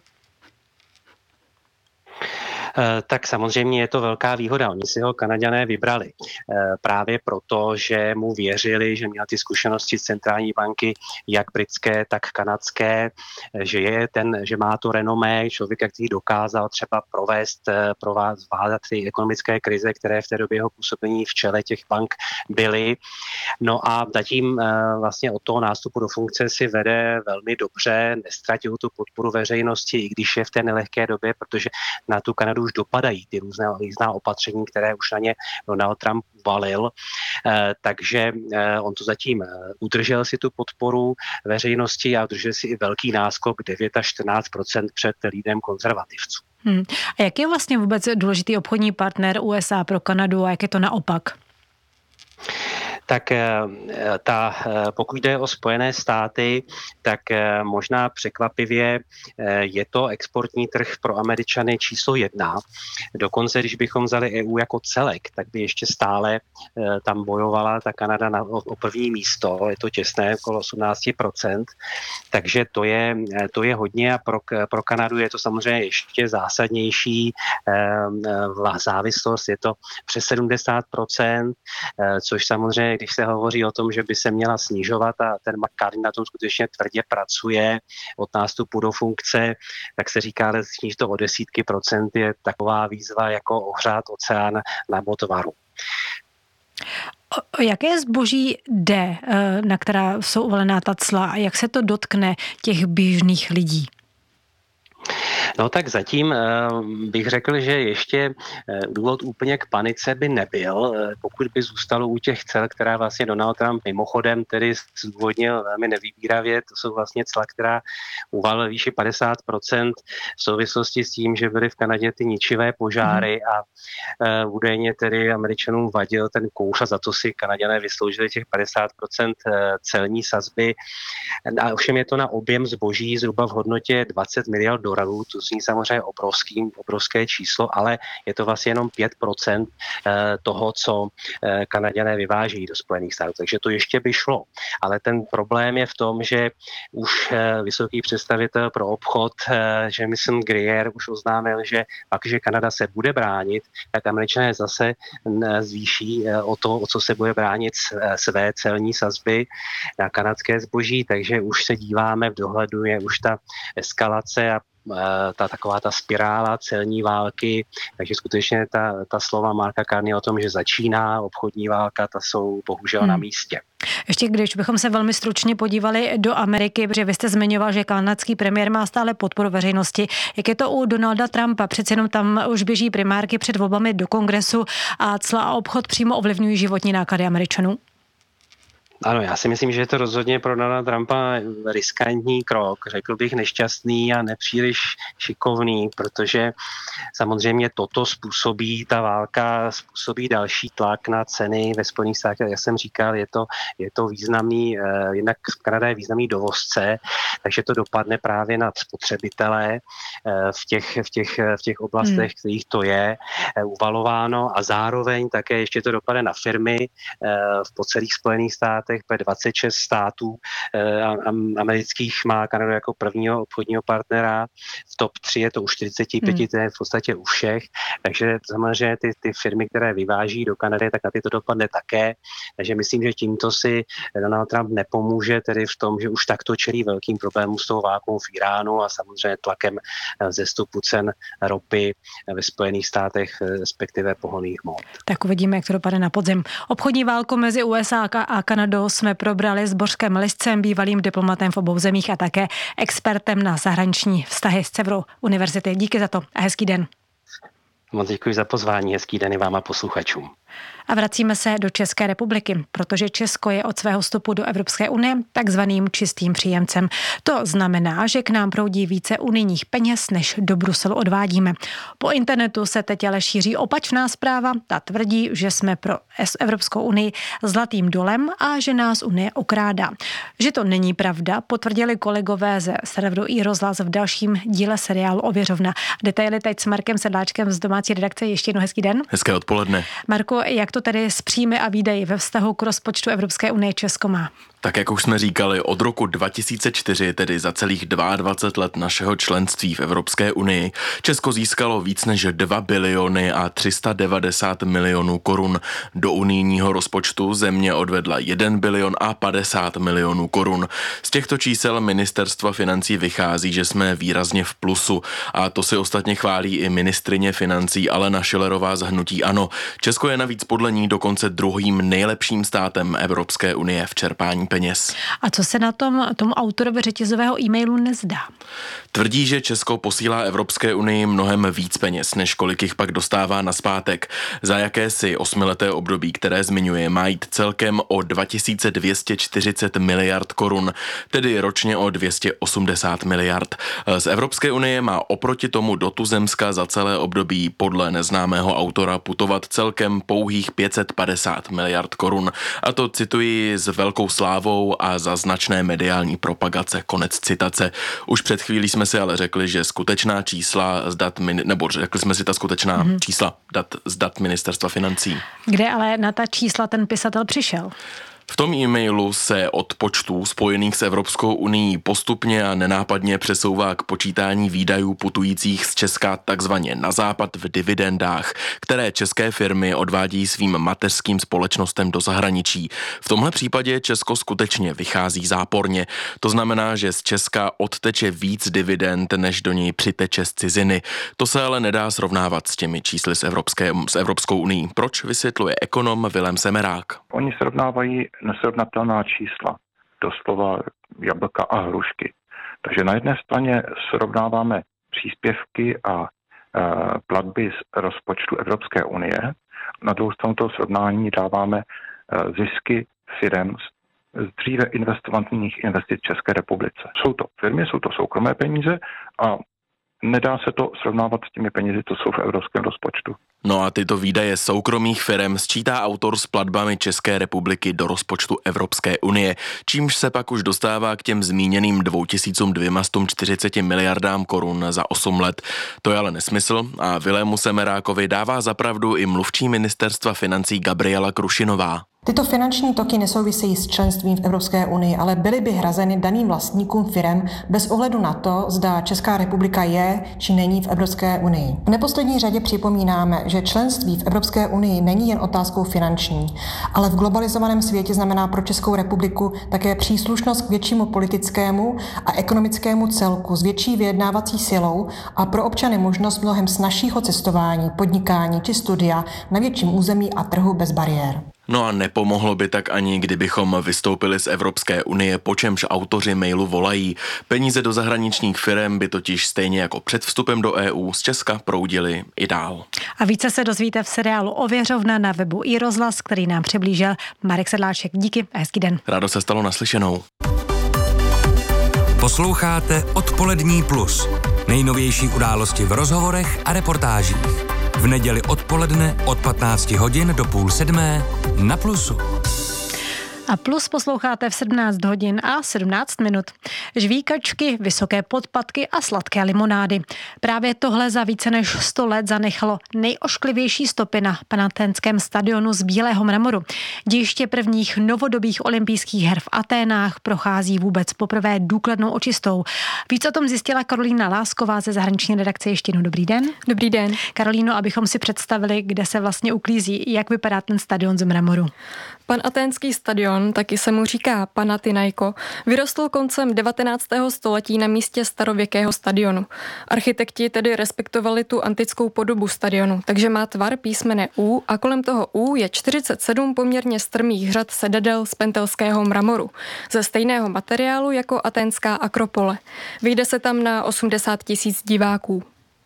Tak samozřejmě je to velká výhoda. Oni si ho Kanaďané vybrali právě proto, že mu věřili, že měl ty zkušenosti z centrální banky, jak britské, tak kanadské, že je ten, že má to renomé člověka, který dokázal třeba provést, provést zvládat ty ekonomické krize, které v té době jeho působení v čele těch bank byly. No a zatím vlastně od toho nástupu do funkce si vede velmi dobře, nestratil tu podporu veřejnosti, i když je v té nelehké době, protože na tu Kanadu už dopadají ty různé různá opatření, které už na ně Donald Trump valil. Eh, takže eh, on to zatím udržel si tu podporu veřejnosti a udržel si i velký náskok devět až čtrnáct procent před lídrem konzervativců. Hmm. A jak je vlastně vůbec důležitý obchodní partner U S A pro Kanadu a jak je to naopak? Tak ta, pokud jde o Spojené státy, tak možná překvapivě je to exportní trh pro Američany číslo jedna. Dokonce, když bychom vzali E U jako celek, tak by ještě stále tam bojovala ta Kanada na, o první místo. Je to těsné, okolo osmnáct procent. Takže to je, to je hodně, a pro, pro Kanadu je to samozřejmě ještě zásadnější závislost. Je to přes sedmdesát procent, což samozřejmě když se hovoří o tom, že by se měla snižovat a ten McCarthy na tom skutečně tvrdě pracuje od nástupu do funkce, tak se říká, že sníž to o desítky procent je taková výzva jako ohřát oceán na Botvaru. O jaké zboží jde, na která jsou uvalená ta cla a jak se to dotkne těch běžných lidí? No tak zatím bych řekl, že ještě důvod úplně k panice by nebyl, pokud by zůstalo u těch cel, která vlastně Donald Trump mimochodem tedy zdůvodnil velmi nevýbíravě, to jsou vlastně cla, která uvalil výši padesát procent v souvislosti s tím, že byly v Kanadě ty ničivé požáry a údajně tedy Američanům vadil ten kouř a za to si Kanaďané vysloužili těch padesát procent celní sazby. A ovšem je to na objem zboží zhruba v hodnotě dvacet miliard dolarů, to zní samozřejmě obrovský, obrovské číslo, ale je to vlastně jenom pět procent toho, co Kanaďané vyváží do Spojených států, takže to ještě by šlo. Ale ten problém je v tom, že už vysoký představitel pro obchod Jamieson Greer už oznámil, že pak, že Kanada se bude bránit, tak Američané zase zvýší o to, o co se bude bránit své celní sazby na kanadské zboží, takže už se díváme v dohledu, je už ta eskalace a ta taková ta spirála celní války, takže skutečně ta, ta slova Marka Carneyho o tom, že začíná obchodní válka, ta jsou bohužel hmm. na místě. Ještě když bychom se velmi stručně podívali do Ameriky, protože vy jste zmiňoval, že kanadský premiér má stále podporu veřejnosti. Jak je to u Donalda Trumpa? Přece jenom tam už běží primárky před volbami do kongresu a cla a obchod přímo ovlivňují životní náklady Američanů. Ano, já si myslím, že je to rozhodně pro Donalda Trumpa riskantní krok, řekl bych nešťastný a nepříliš šikovný, protože samozřejmě toto způsobí, ta válka způsobí další tlak na ceny ve Spojených státech. Jak jsem říkal, je to, je to významný, jednak Kanada je významný dovozce, takže to dopadne právě na spotřebitele v těch, v těch, v těch oblastech, hmm. kterých to je uvalováno a zároveň také ještě to dopadne na firmy v celých Spojených státech. dvacet šest států eh, amerických má Kanadu jako prvního obchodního partnera. V top tři je to u čtyřicet pět, hmm. to je v podstatě u všech. Takže samozřejmě ty, ty firmy, které vyváží do Kanady, tak na ty to dopadne také. Takže myslím, že tímto si Donald Trump nepomůže tedy v tom, že už takto čelí velkým problémům s tou válkou v Iránu a samozřejmě tlakem vzestupu cen ropy ve Spojených státech, respektive pohonných hmot. Tak uvidíme, jak to dopadne na podzim. Obchodní válku mezi U S A a Kanadou jsme probrali s Bořkem Liscem, bývalým diplomatem v obou zemích a také expertem na zahraniční vztahy z Cevru univerzity. Díky za to a hezký den. Moc děkuji za pozvání, hezký den i vám a posluchačům. A vracíme se do České republiky, protože Česko je od svého vstupu do Evropské unie takzvaným čistým příjemcem. To znamená, že k nám proudí více unijních peněz, než do Bruselu odvádíme. Po internetu se teď ale šíří opačná zpráva. Ta tvrdí, že jsme pro Evropskou unii zlatým dolem a že nás Unie okrádá. Že to není pravda, potvrdili kolegové ze serveru iRozhlas v dalším díle seriálu Ověřovna. Detaily teď s Markem Sedláčkem z domácí redakce. Ještě jednou hezký den. Hezké odpoledne. Marku, jak to tedy s příjmy a výdaji ve vztahu k rozpočtu Evropské unie Česko má? Tak jak už jsme říkali, od roku dva tisíce čtyři, tedy za celých dvacet dva let našeho členství v Evropské unii, Česko získalo víc než dva biliony a tři sta devadesát milionů korun. Do unijního rozpočtu země odvedla jeden bilion a padesát milionů korun. Z těchto čísel ministerstva financí vychází, že jsme výrazně v plusu a to si ostatně chválí i ministryně financí Alena Schillerová z hnutí ANO. Česko je navíc podle ní dokonce druhým nejlepším státem Evropské unie v čerpání peněz. A co se na tom tomu autorovi řetězového e-mailu nezdá? Tvrdí, že Česko posílá Evropské unii mnohem víc peněz, než kolik jich pak dostává nazpátek. Za jakési osmileté období, které zmiňuje, má jít celkem o dva tisíce dvě stě čtyřicet miliard korun, tedy ročně o dvě stě osmdesát miliard. Z Evropské unie má oproti tomu do tuzemska za celé období podle neznámého autora putovat celkem pouhých pět set padesát miliard korun. A to cituji s velkou slávou a za značné mediální propagace. Konec citace. Už před chvílí jsme si ale řekli, že skutečná čísla z dat, nebo řekli jsme si ta skutečná mm-hmm. čísla dat, z dat ministerstva financí. Kde ale na ta čísla ten pisatel přišel? V tom e-mailu se od počtů spojených s Evropskou unií postupně a nenápadně přesouvá k počítání výdajů putujících z Česka takzvaně na západ v dividendách, které české firmy odvádí svým mateřským společnostem do zahraničí. V tomhle případě Česko skutečně vychází záporně. To znamená, že z Česka odteče víc dividend, než do něj přiteče z ciziny. To se ale nedá srovnávat s těmi čísly z, Evropské, s Evropskou unií. Proč, vysvětluje ekonom Vilém Semerák. Oni srovnávají nesrovnatelná čísla, doslova jablka a hrušky. Takže na jedné straně srovnáváme příspěvky a e, platby z rozpočtu Evropské unie, na druhou stranu toho srovnání dáváme e, zisky firem z dříve investovaných investic v České republice. Jsou to firmy, jsou to soukromé peníze a nedá se to srovnávat s těmi penězi, to jsou v evropském rozpočtu. No a tyto výdaje soukromých firem sčítá autor s platbami České republiky do rozpočtu Evropské unie, čímž se pak už dostává k těm zmíněným dva tisíce dvě stě čtyřicet miliardám korun za osm let. To je ale nesmysl a Vilému Semerákovi dává zapravdu i mluvčí ministerstva financí Gabriela Krušinová. Tyto finanční toky nesouvisejí s členstvím v Evropské unii, ale byly by hrazeny daným vlastníkům firem bez ohledu na to, zda Česká republika je či není v Evropské unii. V neposlední řadě připomínáme, že členství v Evropské unii není jen otázkou finanční, ale v globalizovaném světě znamená pro Českou republiku také příslušnost k většímu politickému a ekonomickému celku s větší vyjednávací silou a pro občany možnost mnohem snazšího cestování, podnikání či studia na větším území a trhu bez bariér. No a nepomohlo by tak ani, kdybychom vystoupili z Evropské unie, po čemž autoři mailu volají. Peníze do zahraničních firem by totiž stejně jako před vstupem do E U z Česka proudily i dál. A více se dozvíte v seriálu Ověřovna na webu iRozhlas, který nám přiblížil Marek Sedláček. Díky a hezký den. Rádo se stalo, naslyšenou. Posloucháte Odpolední plus. Nejnovější události v rozhovorech a reportážích. V neděli odpoledne od patnácti hodin do půl sedmé na Plusu. A Plus posloucháte v sedmnáct hodin a sedmnáct minut. Žvíkačky, vysoké podpatky a sladké limonády. Právě tohle za více než sto let zanechalo nejošklivější stopy na Panathénském stadionu z bílého mramoru. Dějiště prvních novodobých olympijských her v Aténách prochází vůbec poprvé důkladnou očistou. Víc o tom zjistila Karolína Lásková ze zahraniční redakce. Ještě jednou dobrý den. Dobrý den. Karolíno, abychom si představili, kde se vlastně uklízí, jak vypadá ten stadion z mramoru. Panathénský stadion, taky se mu říká Panathinaiko, vyrostl koncem devatenáctého století na místě starověkého stadionu. Architekti tedy respektovali tu antickou podobu stadionu, takže má tvar písmene U a kolem toho U je čtyřicet sedm poměrně strmých řad sedadel z pentelského mramoru, ze stejného materiálu jako aténská Akropole. Vyjde se tam na osmdesát tisíc diváků.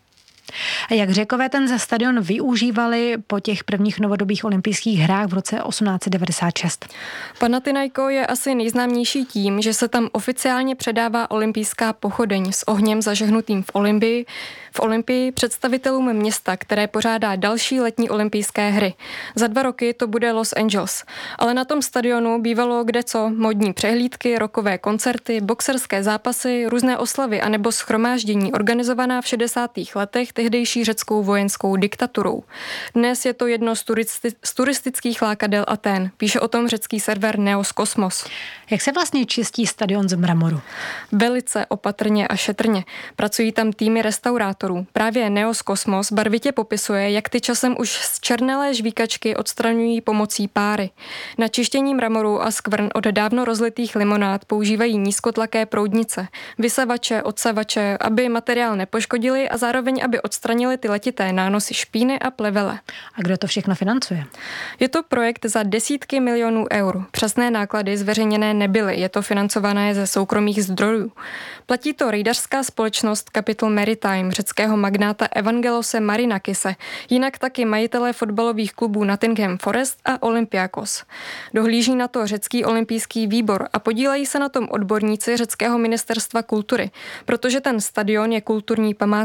A jak Řekové ten stadion využívali po těch prvních novodobých olympijských hrách v roce osmnáct set devadesát šest? Panathinaiko je asi nejznámější tím, že se tam oficiálně předává olympijská pochodeň s ohněm zažehnutým v Olympii, v Olympii představitelům města, které pořádá další letní olympijské hry. Za dva roky to bude Los Angeles. Ale na tom stadionu bývalo kdeco, modní přehlídky, rockové koncerty, boxerské zápasy, různé oslavy anebo shromáždění organizovaná v šedesátých letech tehdejší řeckou vojenskou diktaturou. Dnes je to jedno z, turisti- z turistických lákadel Atén. Píše o tom řecký server Neos Kosmos. Jak se vlastně čistí stadion z mramoru? Velice opatrně a šetrně. Pracují tam týmy restaurátorů. Právě Neos Kosmos barvitě popisuje, jak ty časem už z černelé žvíkačky odstraňují pomocí páry. Na čištění mramoru a skvrn od dávno rozlitých limonád používají nízkotlaké proudnice, vysavače, odsavače, aby materiál nepoškodili a zároveň aby odstranili ty letité nánosy špíny a plevele. A kdo to všechno financuje? Je to projekt za desítky milionů eur. Přesné náklady zveřejněné nebyly, je to financované ze soukromých zdrojů. Platí to rejdařská společnost Capital Maritime, řeckého magnáta Evangelose Marinakise, jinak taky majitelé fotbalových klubů Nottingham Forest a Olympiakos. Dohlíží na to řecký olympijský výbor a podílejí se na tom odborníci řeckého ministerstva kultury, protože ten stadion je kulturní památka.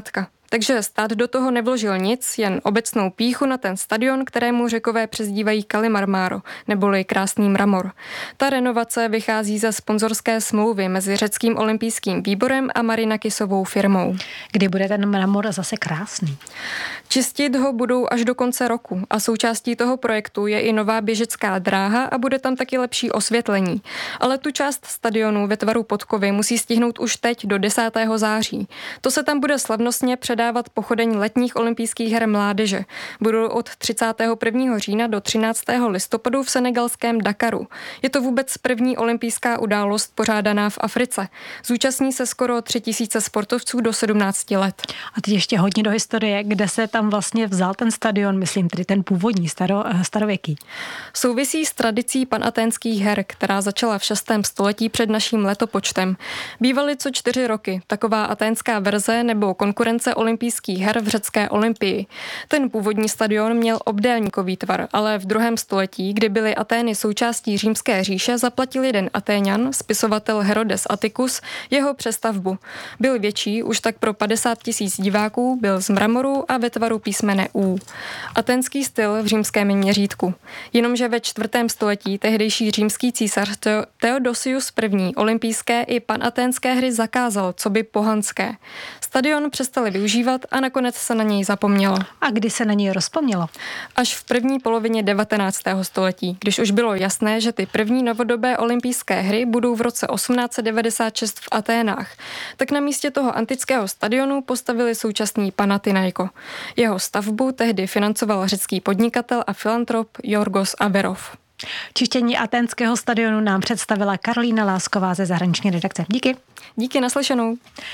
Takže stát do toho nevložil nic, jen obecnou pýchu na ten stadion, kterému Řekové přezdívají Kalimarmáro, neboli krásný mramor. Ta renovace vychází ze sponzorské smlouvy mezi řeckým olympijským výborem a Marinakisovou firmou. Kdy bude ten mramor zase krásný? Čistit ho budou až do konce roku a součástí toho projektu je i nová běžecká dráha a bude tam taky lepší osvětlení. Ale tu část stadionu ve tvaru podkovy musí stihnout už teď do desátého září. To se tam bude slavnostně předávat pochodeň letních olympijských her mládeže. Budou od třicátého prvního října do třináctého listopadu v senegalském Dakaru. Je to vůbec první olympijská událost pořádaná v Africe. Zúčastní se skoro tři tisíce sportovců do sedmnácti let. A teď ještě hodně do historie, kde se tam vlastně vzal ten stadion, myslím tedy ten původní staro, starověký. Souvisí s tradicí panaténských her, která začala v šestém století před naším letopočtem. Bývaly co čtyři roky taková aténská verze nebo konkurence olympijských her v řecké Olympii. Ten původní stadion měl obdélníkový tvar, ale v druhém století, kdy byly Atény součástí římské říše, zaplatil jeden Atéňan, spisovatel Herodes Atticus, jeho přestavbu. Byl větší, už tak pro padesát tisíc diváků, byl z mramoru a ve tvaru písmene U. Aténský styl v římském měřítku. Jenomže ve čtvrtém století tehdejší římský císař Theodosius I. olympijské i panaténské hry zakázal, coby pohanské. Stadion přestali využívat a nakonec se na něj zapomnělo. A kdy se na něj rozpomnělo? Až v první polovině devatenáctého století, když už bylo jasné, že ty první novodobé olympijské hry budou v roce osmnáct set devadesát šest v Aténách. Tak na místě toho antického stadionu postavili současný Panathinaiko. Jeho stavbu tehdy financoval řecký podnikatel a filantrop Yorgos Averov. Čištění aténského stadionu nám představila Karolína Lásková ze zahraniční redakce. Díky. Díky, naslyšenou.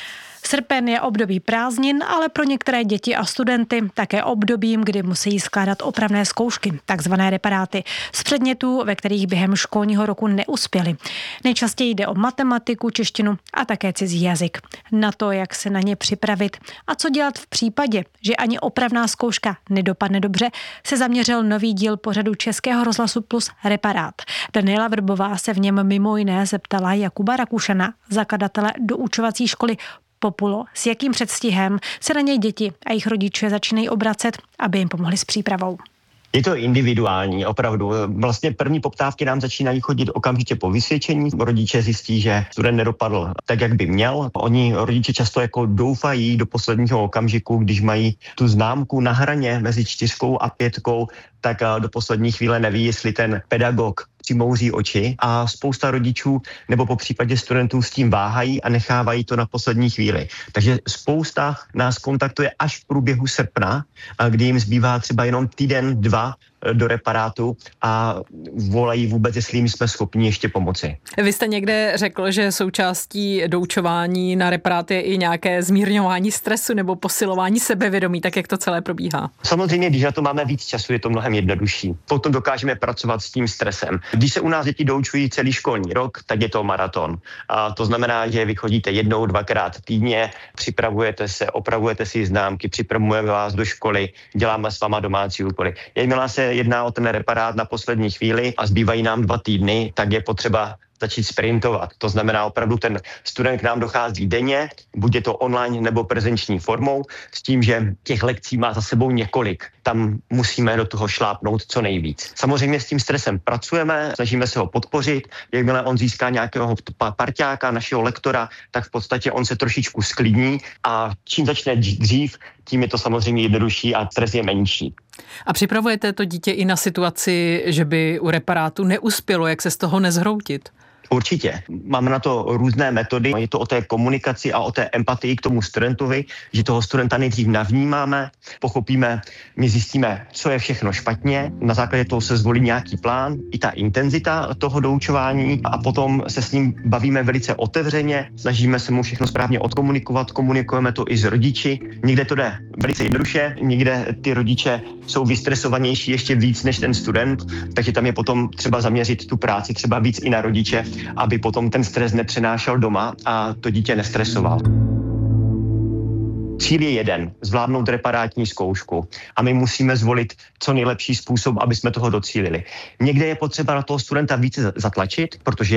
Srpen je období prázdnin, ale pro některé děti a studenty také obdobím, kdy musí skládat opravné zkoušky, takzvané reparáty, z předmětů, ve kterých během školního roku neuspěli. Nejčastěji jde o matematiku, češtinu a také cizí jazyk. Na to, jak se na ně připravit a co dělat v případě, že ani opravná zkouška nedopadne dobře, se zaměřil nový díl pořadu Českého rozhlasu Plus Reparát. Daniela Vrbová se v něm mimo jiné zeptala Jakuba Rakušana, zakladatele doučovací školy Populo, s jakým předstihem se na něj děti a jejich rodiče začínají obracet, aby jim pomohli s přípravou. Je to individuální, opravdu. Vlastně první poptávky nám začínají chodit okamžitě po vysvědčení. Rodiče zjistí, že student nedopadl tak, jak by měl. Oni rodiče často jako doufají do posledního okamžiku, když mají tu známku na hraně mezi čtyřkou a pětkou, tak do poslední chvíle neví, jestli ten pedagog přimouří oči a spousta rodičů nebo po případě studentů s tím váhají a nechávají to na poslední chvíli. Takže spousta nás kontaktuje až v průběhu srpna, kdy jim zbývá třeba jenom týden, dva do reparátu a volají vůbec, jestli jim jsme schopni ještě pomoci. Vy jste někde řekl, že součástí doučování na reparát je i nějaké zmírňování stresu nebo posilování sebevědomí, tak jak to celé probíhá? Samozřejmě, když na to máme víc času, je to mnohem jednodušší. Potom dokážeme pracovat s tím stresem. Když se u nás děti doučují celý školní rok, tak je to maraton. A to znamená, že vy chodíte jednou, dvakrát týdně, připravujete se, opravujete si známky, připravujeme vás do školy, děláme s váma domácí úkoly. Jakmile se jedná o ten reparát na poslední chvíli a zbývají nám dva týdny, tak je potřeba začít sprintovat. To znamená opravdu ten student k nám dochází denně, buď je to online nebo prezenční formou, s tím, že těch lekcí má za sebou několik. Tam musíme do toho šlápnout co nejvíc. Samozřejmě s tím stresem pracujeme, snažíme se ho podpořit. Jakmile on získá nějakého parťáka, našeho lektora, tak v podstatě on se trošičku sklidní a čím začne dřív, tím je to samozřejmě jednodušší a stres je menší. A připravujete to dítě i na situaci, že by u reparátu neuspělo, jak se z toho nezhroutit? Určitě. Máme na to různé metody. Je to o té komunikaci a o té empatii k tomu studentovi, že toho studenta nejdřív navnímáme, pochopíme, my zjistíme, co je všechno špatně. Na základě toho se zvolí nějaký plán, i ta intenzita toho doučování a potom se s ním bavíme velice otevřeně, snažíme se mu všechno správně odkomunikovat, komunikujeme to i s rodiči. Někde to jde velice jednoduše, někde ty rodiče jsou vystresovanější ještě víc než ten student, takže tam je potom třeba zaměřit tu práci třeba víc i na rodiče, aby potom ten stres nepřenášel doma a to dítě nestresoval. Cíl je jeden, zvládnout reparátní zkoušku a my musíme zvolit co nejlepší způsob, aby jsme toho docílili. Někde je potřeba na toho studenta více zatlačit, protože je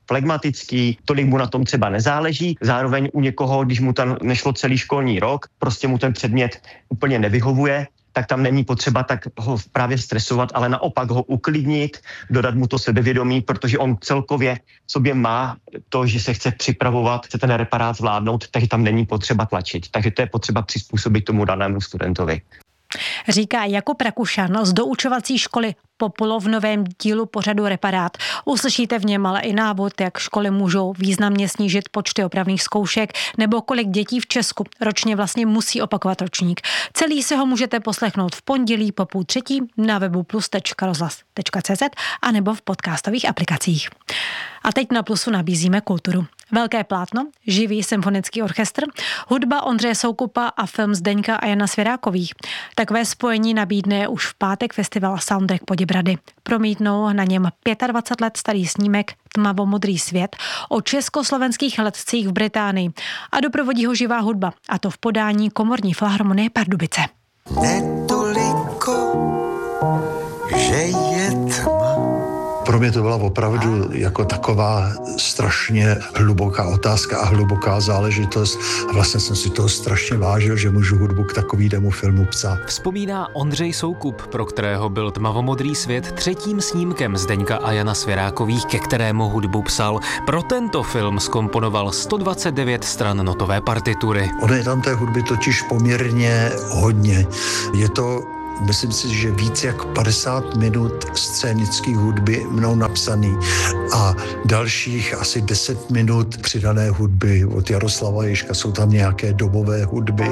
flegmatický, tolik mu na tom třeba nezáleží. Zároveň u někoho, když mu tam nešlo celý školní rok, prostě mu ten předmět úplně nevyhovuje, tak tam není potřeba tak ho právě stresovat, ale naopak ho uklidnit, dodat mu to sebevědomí, protože on celkově v sobě má to, že se chce připravovat, chce ten reparát zvládnout, takže tam není potřeba tlačit. Takže to je potřeba přizpůsobit tomu danému studentovi. Říká Jakub Rakušan z doučovací školy Popolo v novém dílu pořadu Reparát. Uslyšíte v něm ale i návod, jak školy můžou významně snížit počty opravných zkoušek nebo kolik dětí v Česku ročně vlastně musí opakovat ročník. Celý si ho můžete poslechnout v pondělí po půl třetí na webu plus tečka rozhlas tečka cé zet a nebo v podcastových aplikacích. A teď na Plusu nabízíme kulturu. Velké plátno, živý symfonický orchestr, hudba Ondřeje Soukupa a film Zdeňka a Jana Svěrákových. Takové spojení nabídne už v pátek festival Soundtrack Poděbrady. Promítnou na něm dvacet pět let starý snímek Tmavomodrý svět o československých letcích v Británii a doprovodí ho živá hudba, a to v podání Komorní filharmonie Pardubice. Netoliko, že je tma. Pro mě to byla opravdu jako taková strašně hluboká otázka a hluboká záležitost. A vlastně jsem si toho strašně vážil, že můžu hudbu k takovému filmu psát. Vzpomíná Ondřej Soukup, pro kterého byl Tmavomodrý svět třetím snímkem Zdeňka a Jana Svěrákových, ke kterému hudbu psal. Pro tento film zkomponoval sto dvacet devět stran notové partitury. Ono je tam té hudby totiž poměrně hodně. Je to myslím si, že víc jak padesát minut scénické hudby mnou napsaný a dalších asi deset minut přidané hudby od Jaroslava Ježka. Jsou tam nějaké dobové hudby.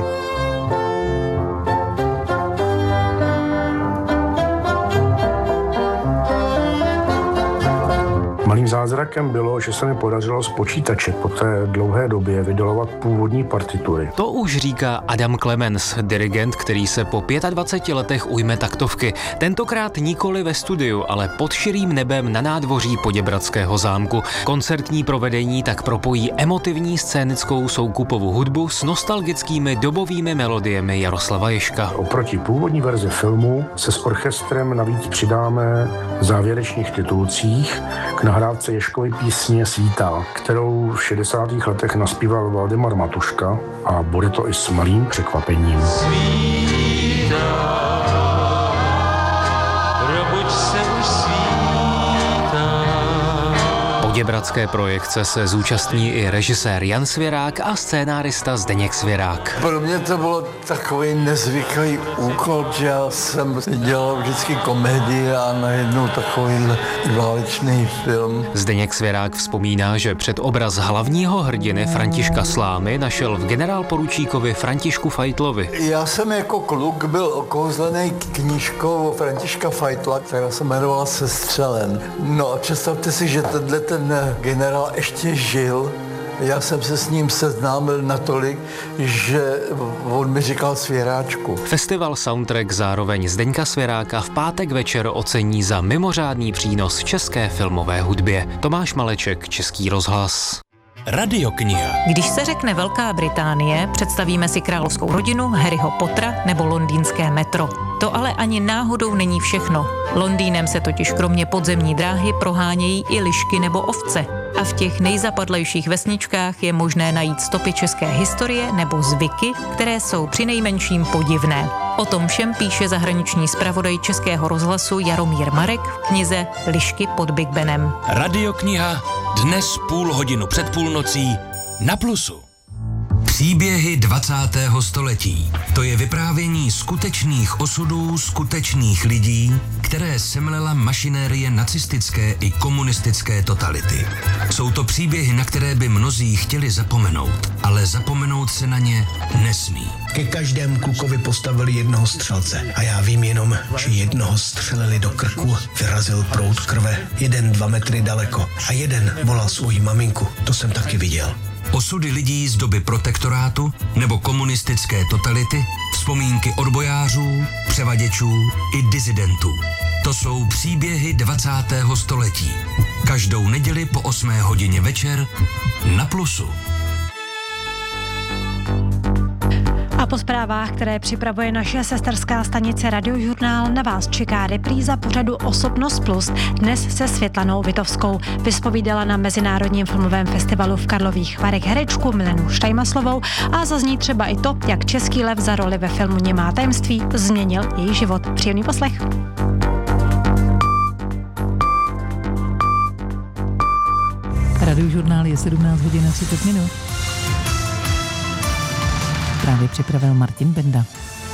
Malým zázrakem bylo, že se mi podařilo z počítače po té dlouhé době vydolovat původní partitury. To už říká Adam Clemens, dirigent, který se po dvaceti pěti letech ujme taktovky. Tentokrát nikoli ve studiu, ale pod širým nebem na nádvoří Poděbradského zámku. Koncertní provedení tak propojí emotivní scénickou Soukupovu hudbu s nostalgickými dobovými melodiemi Jaroslava Ježka. Oproti původní verzi filmu se s orchestrem navíc přidáme v závěrečných titulcích k nahrávce Ježkovy písně Svítá, kterou v šedesátých letech naspíval Valdemar Matuška a bude to i s malým překvapením. Svítá, probuď se už svítá. Poděbradské projekce se zúčastní i režisér Jan Svěrák a scénárista Zdeněk Svěrák. Pro mě to bylo takový nezvyklý úkol, že já jsem dělal vždycky komedii a najednou takový válečný film. Zdeněk Svěrák vzpomíná, že před obraz hlavního hrdiny Františka Slámy našel v generálporučíkovi Františku Fajtlovi. Já jsem jako kluk byl okouzlený knížkou Františka Fajtla, která se jmenovala Sestřelen. No a představte si, že tenhle ten generál ještě žil. Já jsem se s ním seznámil natolik, že on mi říkal Svěráčku. Festival Soundtrack zároveň Zdeňka Svěráka v pátek večer ocení za mimořádný přínos české filmové hudbě. Tomáš Maleček, Český rozhlas. Radiokniha. Když se řekne Velká Británie, představíme si královskou rodinu, Harryho Pottera nebo londýnské metro. To ale ani náhodou není všechno. Londýnem se totiž kromě podzemní dráhy prohánějí i lišky nebo ovce. A v těch nejzapadlejších vesničkách je možné najít stopy české historie nebo zvyky, které jsou přinejmenším podivné. O tom všem píše zahraniční zpravodaj Českého rozhlasu Jaromír Marek v knize Lišky pod Big Benem. Radiokniha dnes půl hodinu před půlnocí na Plusu. Příběhy dvacátého století. To je vyprávění skutečných osudů skutečných lidí, které semlela mašinérie nacistické i komunistické totality. Jsou to příběhy, na které by mnozí chtěli zapomenout, ale zapomenout se na ně nesmí. Ke každému klukovi postavili jednoho střelce a já vím jenom, že jednoho střelili do krku, vyrazil proud krve, jeden dva metry daleko a jeden volal svoji maminku, to jsem taky viděl. Osudy lidí z doby protektorátu nebo komunistické totality, vzpomínky odbojářů, převaděčů i disidentů. To jsou příběhy dvacátého století. Každou neděli po osmé hodině večer na Plusu. A po zprávách, které připravuje naše sesterská stanice Radiožurnál, na vás čeká repríza pořadu Osobnost plus, dnes se Světlanou Vitovskou. Vyspovídala na Mezinárodním filmovém festivalu v Karlových Varech herečku Milenu Štajmaslovou a zazní třeba i to, jak český lev za roli ve filmu Němá tajemství změnil její život. Příjemný poslech. Radiožurnál je sedmnáct hodin a třicet minut. Právě připravil Martin Benda.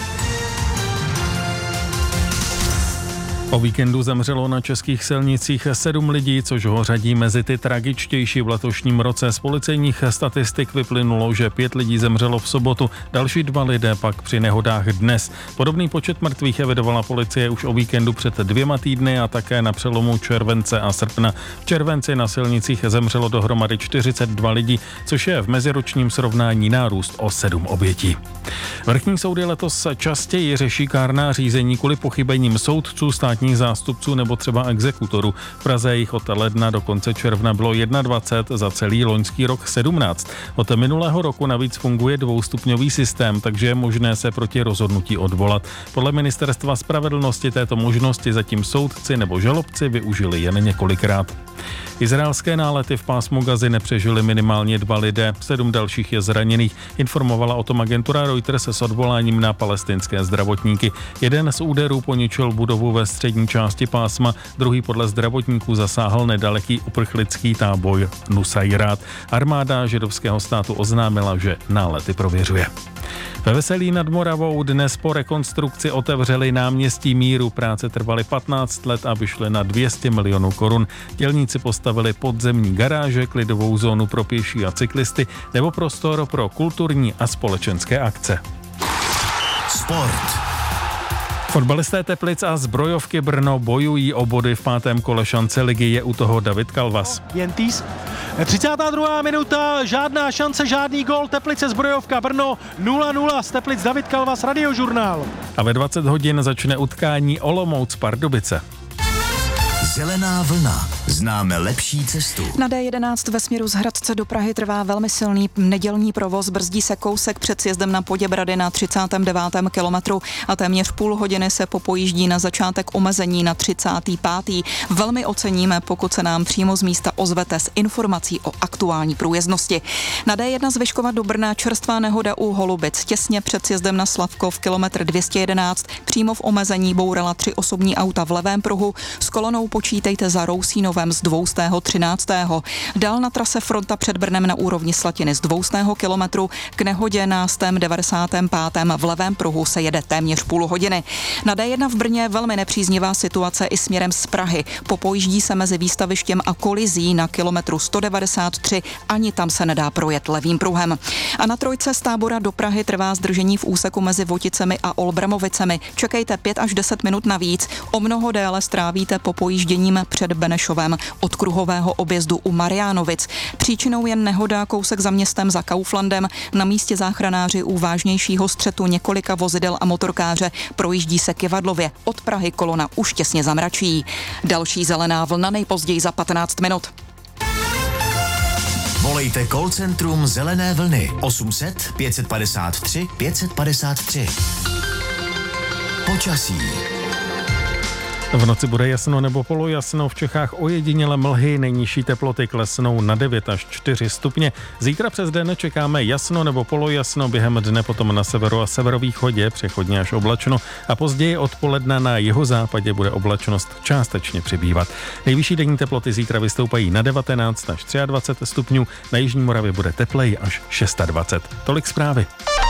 O víkendu zemřelo na českých silnicích sedm lidí, což ho řadí mezi ty tragičtější v letošním roce. Z policejních statistik vyplynulo, že pět lidí zemřelo v sobotu, další dva lidé pak při nehodách dnes. Podobný počet mrtvých evidovala policie už o víkendu před dvěma týdny a také na přelomu července a srpna. V červenci na silnicích zemřelo dohromady čtyřicet dva lidí, což je v meziročním srovnání nárůst o sedm obětí. Vrchní soudy letos častěji řeší kárná řízení kvůli pochybením soudců, státních zástupců nebo třeba exekutorů. V Praze jich od ledna do konce června bylo dvacet jedna, za celý loňský rok sedmnáct. Od minulého roku navíc funguje dvoustupňový systém, takže je možné se proti rozhodnutí odvolat. Podle Ministerstva spravedlnosti této možnosti zatím soudci nebo žalobci využili jen několikrát. Izraelské nálety v pásmu Gazy nepřežili minimálně dva lidé, sedm dalších je zraněných, informovala o tom agentura Reuters s odvoláním na palestinské zdravotníky. Jeden z úderů poničil budovu ve střední části pásma, druhý podle zdravotníků zasáhl nedaleký uprchlický tábor Nusajrát. Armáda židovského státu oznámila, že nálety prověřuje. Ve Veselí nad Moravou dnes po rekonstrukci otevřeli náměstí Míru. Práce trvaly patnáct let a vyšly na dvě stě milionů korun. Dělníci postavili podzemní garáže, klidovou zónu pro pěší a cyklisty nebo prostor pro kulturní a společenské akce. Sport. Fotbalisté Teplic a Zbrojovky Brno bojují o body v pátém kole šance ligy, je u toho David Kalvas. Jentýs. třicátá druhá minuta, žádná šance, žádný gól, Teplice Zbrojovka Brno nula nula, z Teplic David Kalvas, Radiožurnál. A ve dvacet hodin začne utkání Olomouc Pardubice. Zelená vlna. Známe lepší cestu. Na D jedenáct ve směru z Hradce do Prahy trvá velmi silný nedělní provoz. Brzdí se kousek před sjezdem na Poděbrady na třicátém devátém kilometru a téměř půl hodiny se popojíždí na začátek omezení na třicátý pátý Velmi oceníme, pokud se nám přímo z místa ozvete s informací o aktuální průjezdnosti. Na D jedna z Vyškova do Brna čerstvá nehoda u Holubic. Těsně před sjezdem na Slavkov kilometr dvě stě jedenáct přímo v omezení bourala tři osobní auta v levém pruhu. S kolonou počítejte za Rousínovem z dvoustého třináctého Dál na trase fronta před Brnem na úrovni Slatiny z dvoustého kilometru k nehodě na stém devadesátém pátém v levém pruhu se jede téměř půl hodiny. Na D jedna v Brně velmi nepříznivá situace i směrem z Prahy. Popojíždí se mezi výstavištěm a kolizí na kilometru sto devadesát tři, ani tam se nedá projet levým pruhem. A na trojce z Tábora do Prahy trvá zdržení v úseku mezi Voticemi a Olbramovicemi. Čekejte pět až deset minut navíc, o mnoho déle strávíte popojížděním před Benešovem od kruhového objezdu u Mariánovic. Příčinou je nehoda kousek za městem za Kauflandem. Na místě záchranáři u vážnějšího střetu několika vozidel a motorkáře projíždí se Kyvadlově. Od Prahy kolona už těsně zamračí. Další zelená vlna nejpozději za patnáct minut. Volejte call centrum Zelené vlny osm set pět padesát tři pět padesát tři. Počasí. V noci bude jasno nebo polojasno, v Čechách ojediněle mlhy, nejnižší teploty klesnou na devět až čtyři stupně. Zítra přes den čekáme jasno nebo polojasno, během dne potom na severu a severovýchodě přechodně až oblačno a později odpoledne na jihozápadě bude oblačnost částečně přibývat. Nejvyšší denní teploty zítra vystoupají na devatenáct až dvacet tři stupňů, na jižní Moravě bude tepleji až dvacet šest. Tolik zprávy.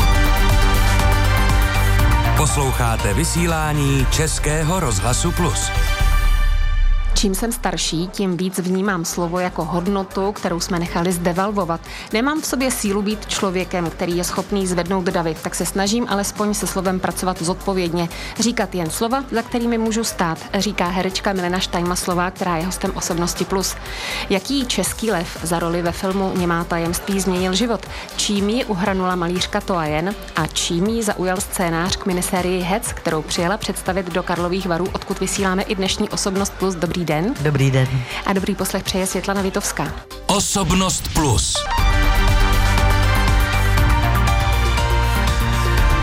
Posloucháte vysílání Českého rozhlasu Plus. Čím jsem starší, tím víc vnímám slovo jako hodnotu, kterou jsme nechali zdevalvovat. Nemám v sobě sílu být člověkem, který je schopný zvednout davy, tak se snažím alespoň se slovem pracovat zodpovědně. Říkat jen slova, za kterými můžu stát, říká herečka Milena Štajmaslová, která je hostem Osobnosti plus. Jaký český lev za roli ve filmu Němá tajemství změnil život? Čím ji uhranula malířka Toa Jen a čím ji zaujal scénář k minisérii Hec, kterou přijela představit do Karlových Varů, odkud vysíláme i dnešní Osobnost plus. Dobrý den. Dobrý den. A dobrý poslech přeje Světlana Vitovská. Osobnost plus.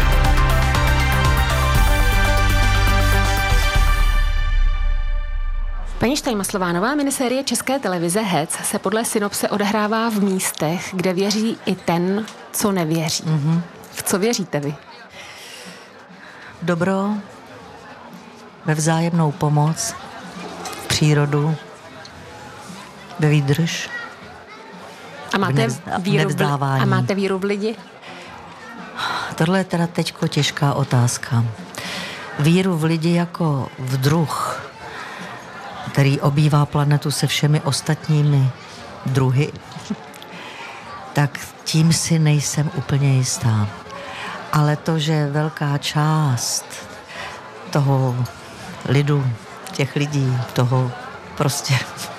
Paní Štajmaslová, nová minisérie České televize Hec se podle synopse odehrává v místech, kde věří i ten, co nevěří. Mm-hmm. V co věříte vy? Dobro, ve vzájemnou pomoc, v přírodu, ve výdrž. A máte, nevzda- víru v, a máte víru v lidi? Tohle je teda teďko těžká otázka. Víru v lidi jako v druh, který obývá planetu se všemi ostatními druhy, tak tím si nejsem úplně jistá. Ale to, že velká část toho lidu, těch lidí, toho prostě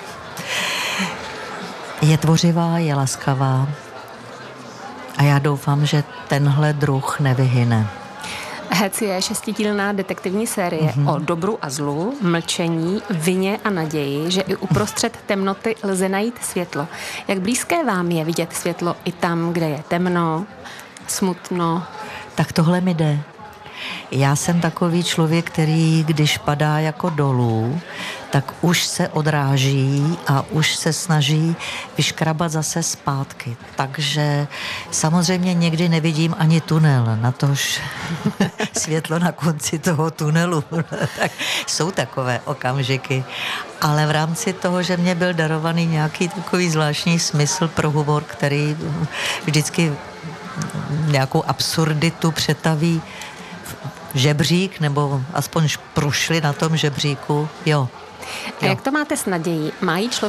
je tvořivá, je laskavá a já doufám, že tenhle druh nevyhyne. Hec je šestidílná detektivní série mm-hmm. o dobru a zlu, mlčení, vině a naději, že i uprostřed temnoty lze najít světlo. Jak blízké vám je vidět světlo i tam, kde je temno, smutno? Tak tohle mi jde. Já jsem takový člověk, který, když padá jako dolů, tak už se odráží a už se snaží vyškrabat zase zpátky. Takže samozřejmě někdy nevidím ani tunel, natož světlo na konci toho tunelu. Tak jsou takové okamžiky. Ale v rámci toho, že mě byl darovaný nějaký takový zvláštní smysl pro humor, který vždycky nějakou absurditu přetaví žebřík, nebo aspoň průšli na tom žebříku, jo. A jak to máte s nadějí? Má jí člověk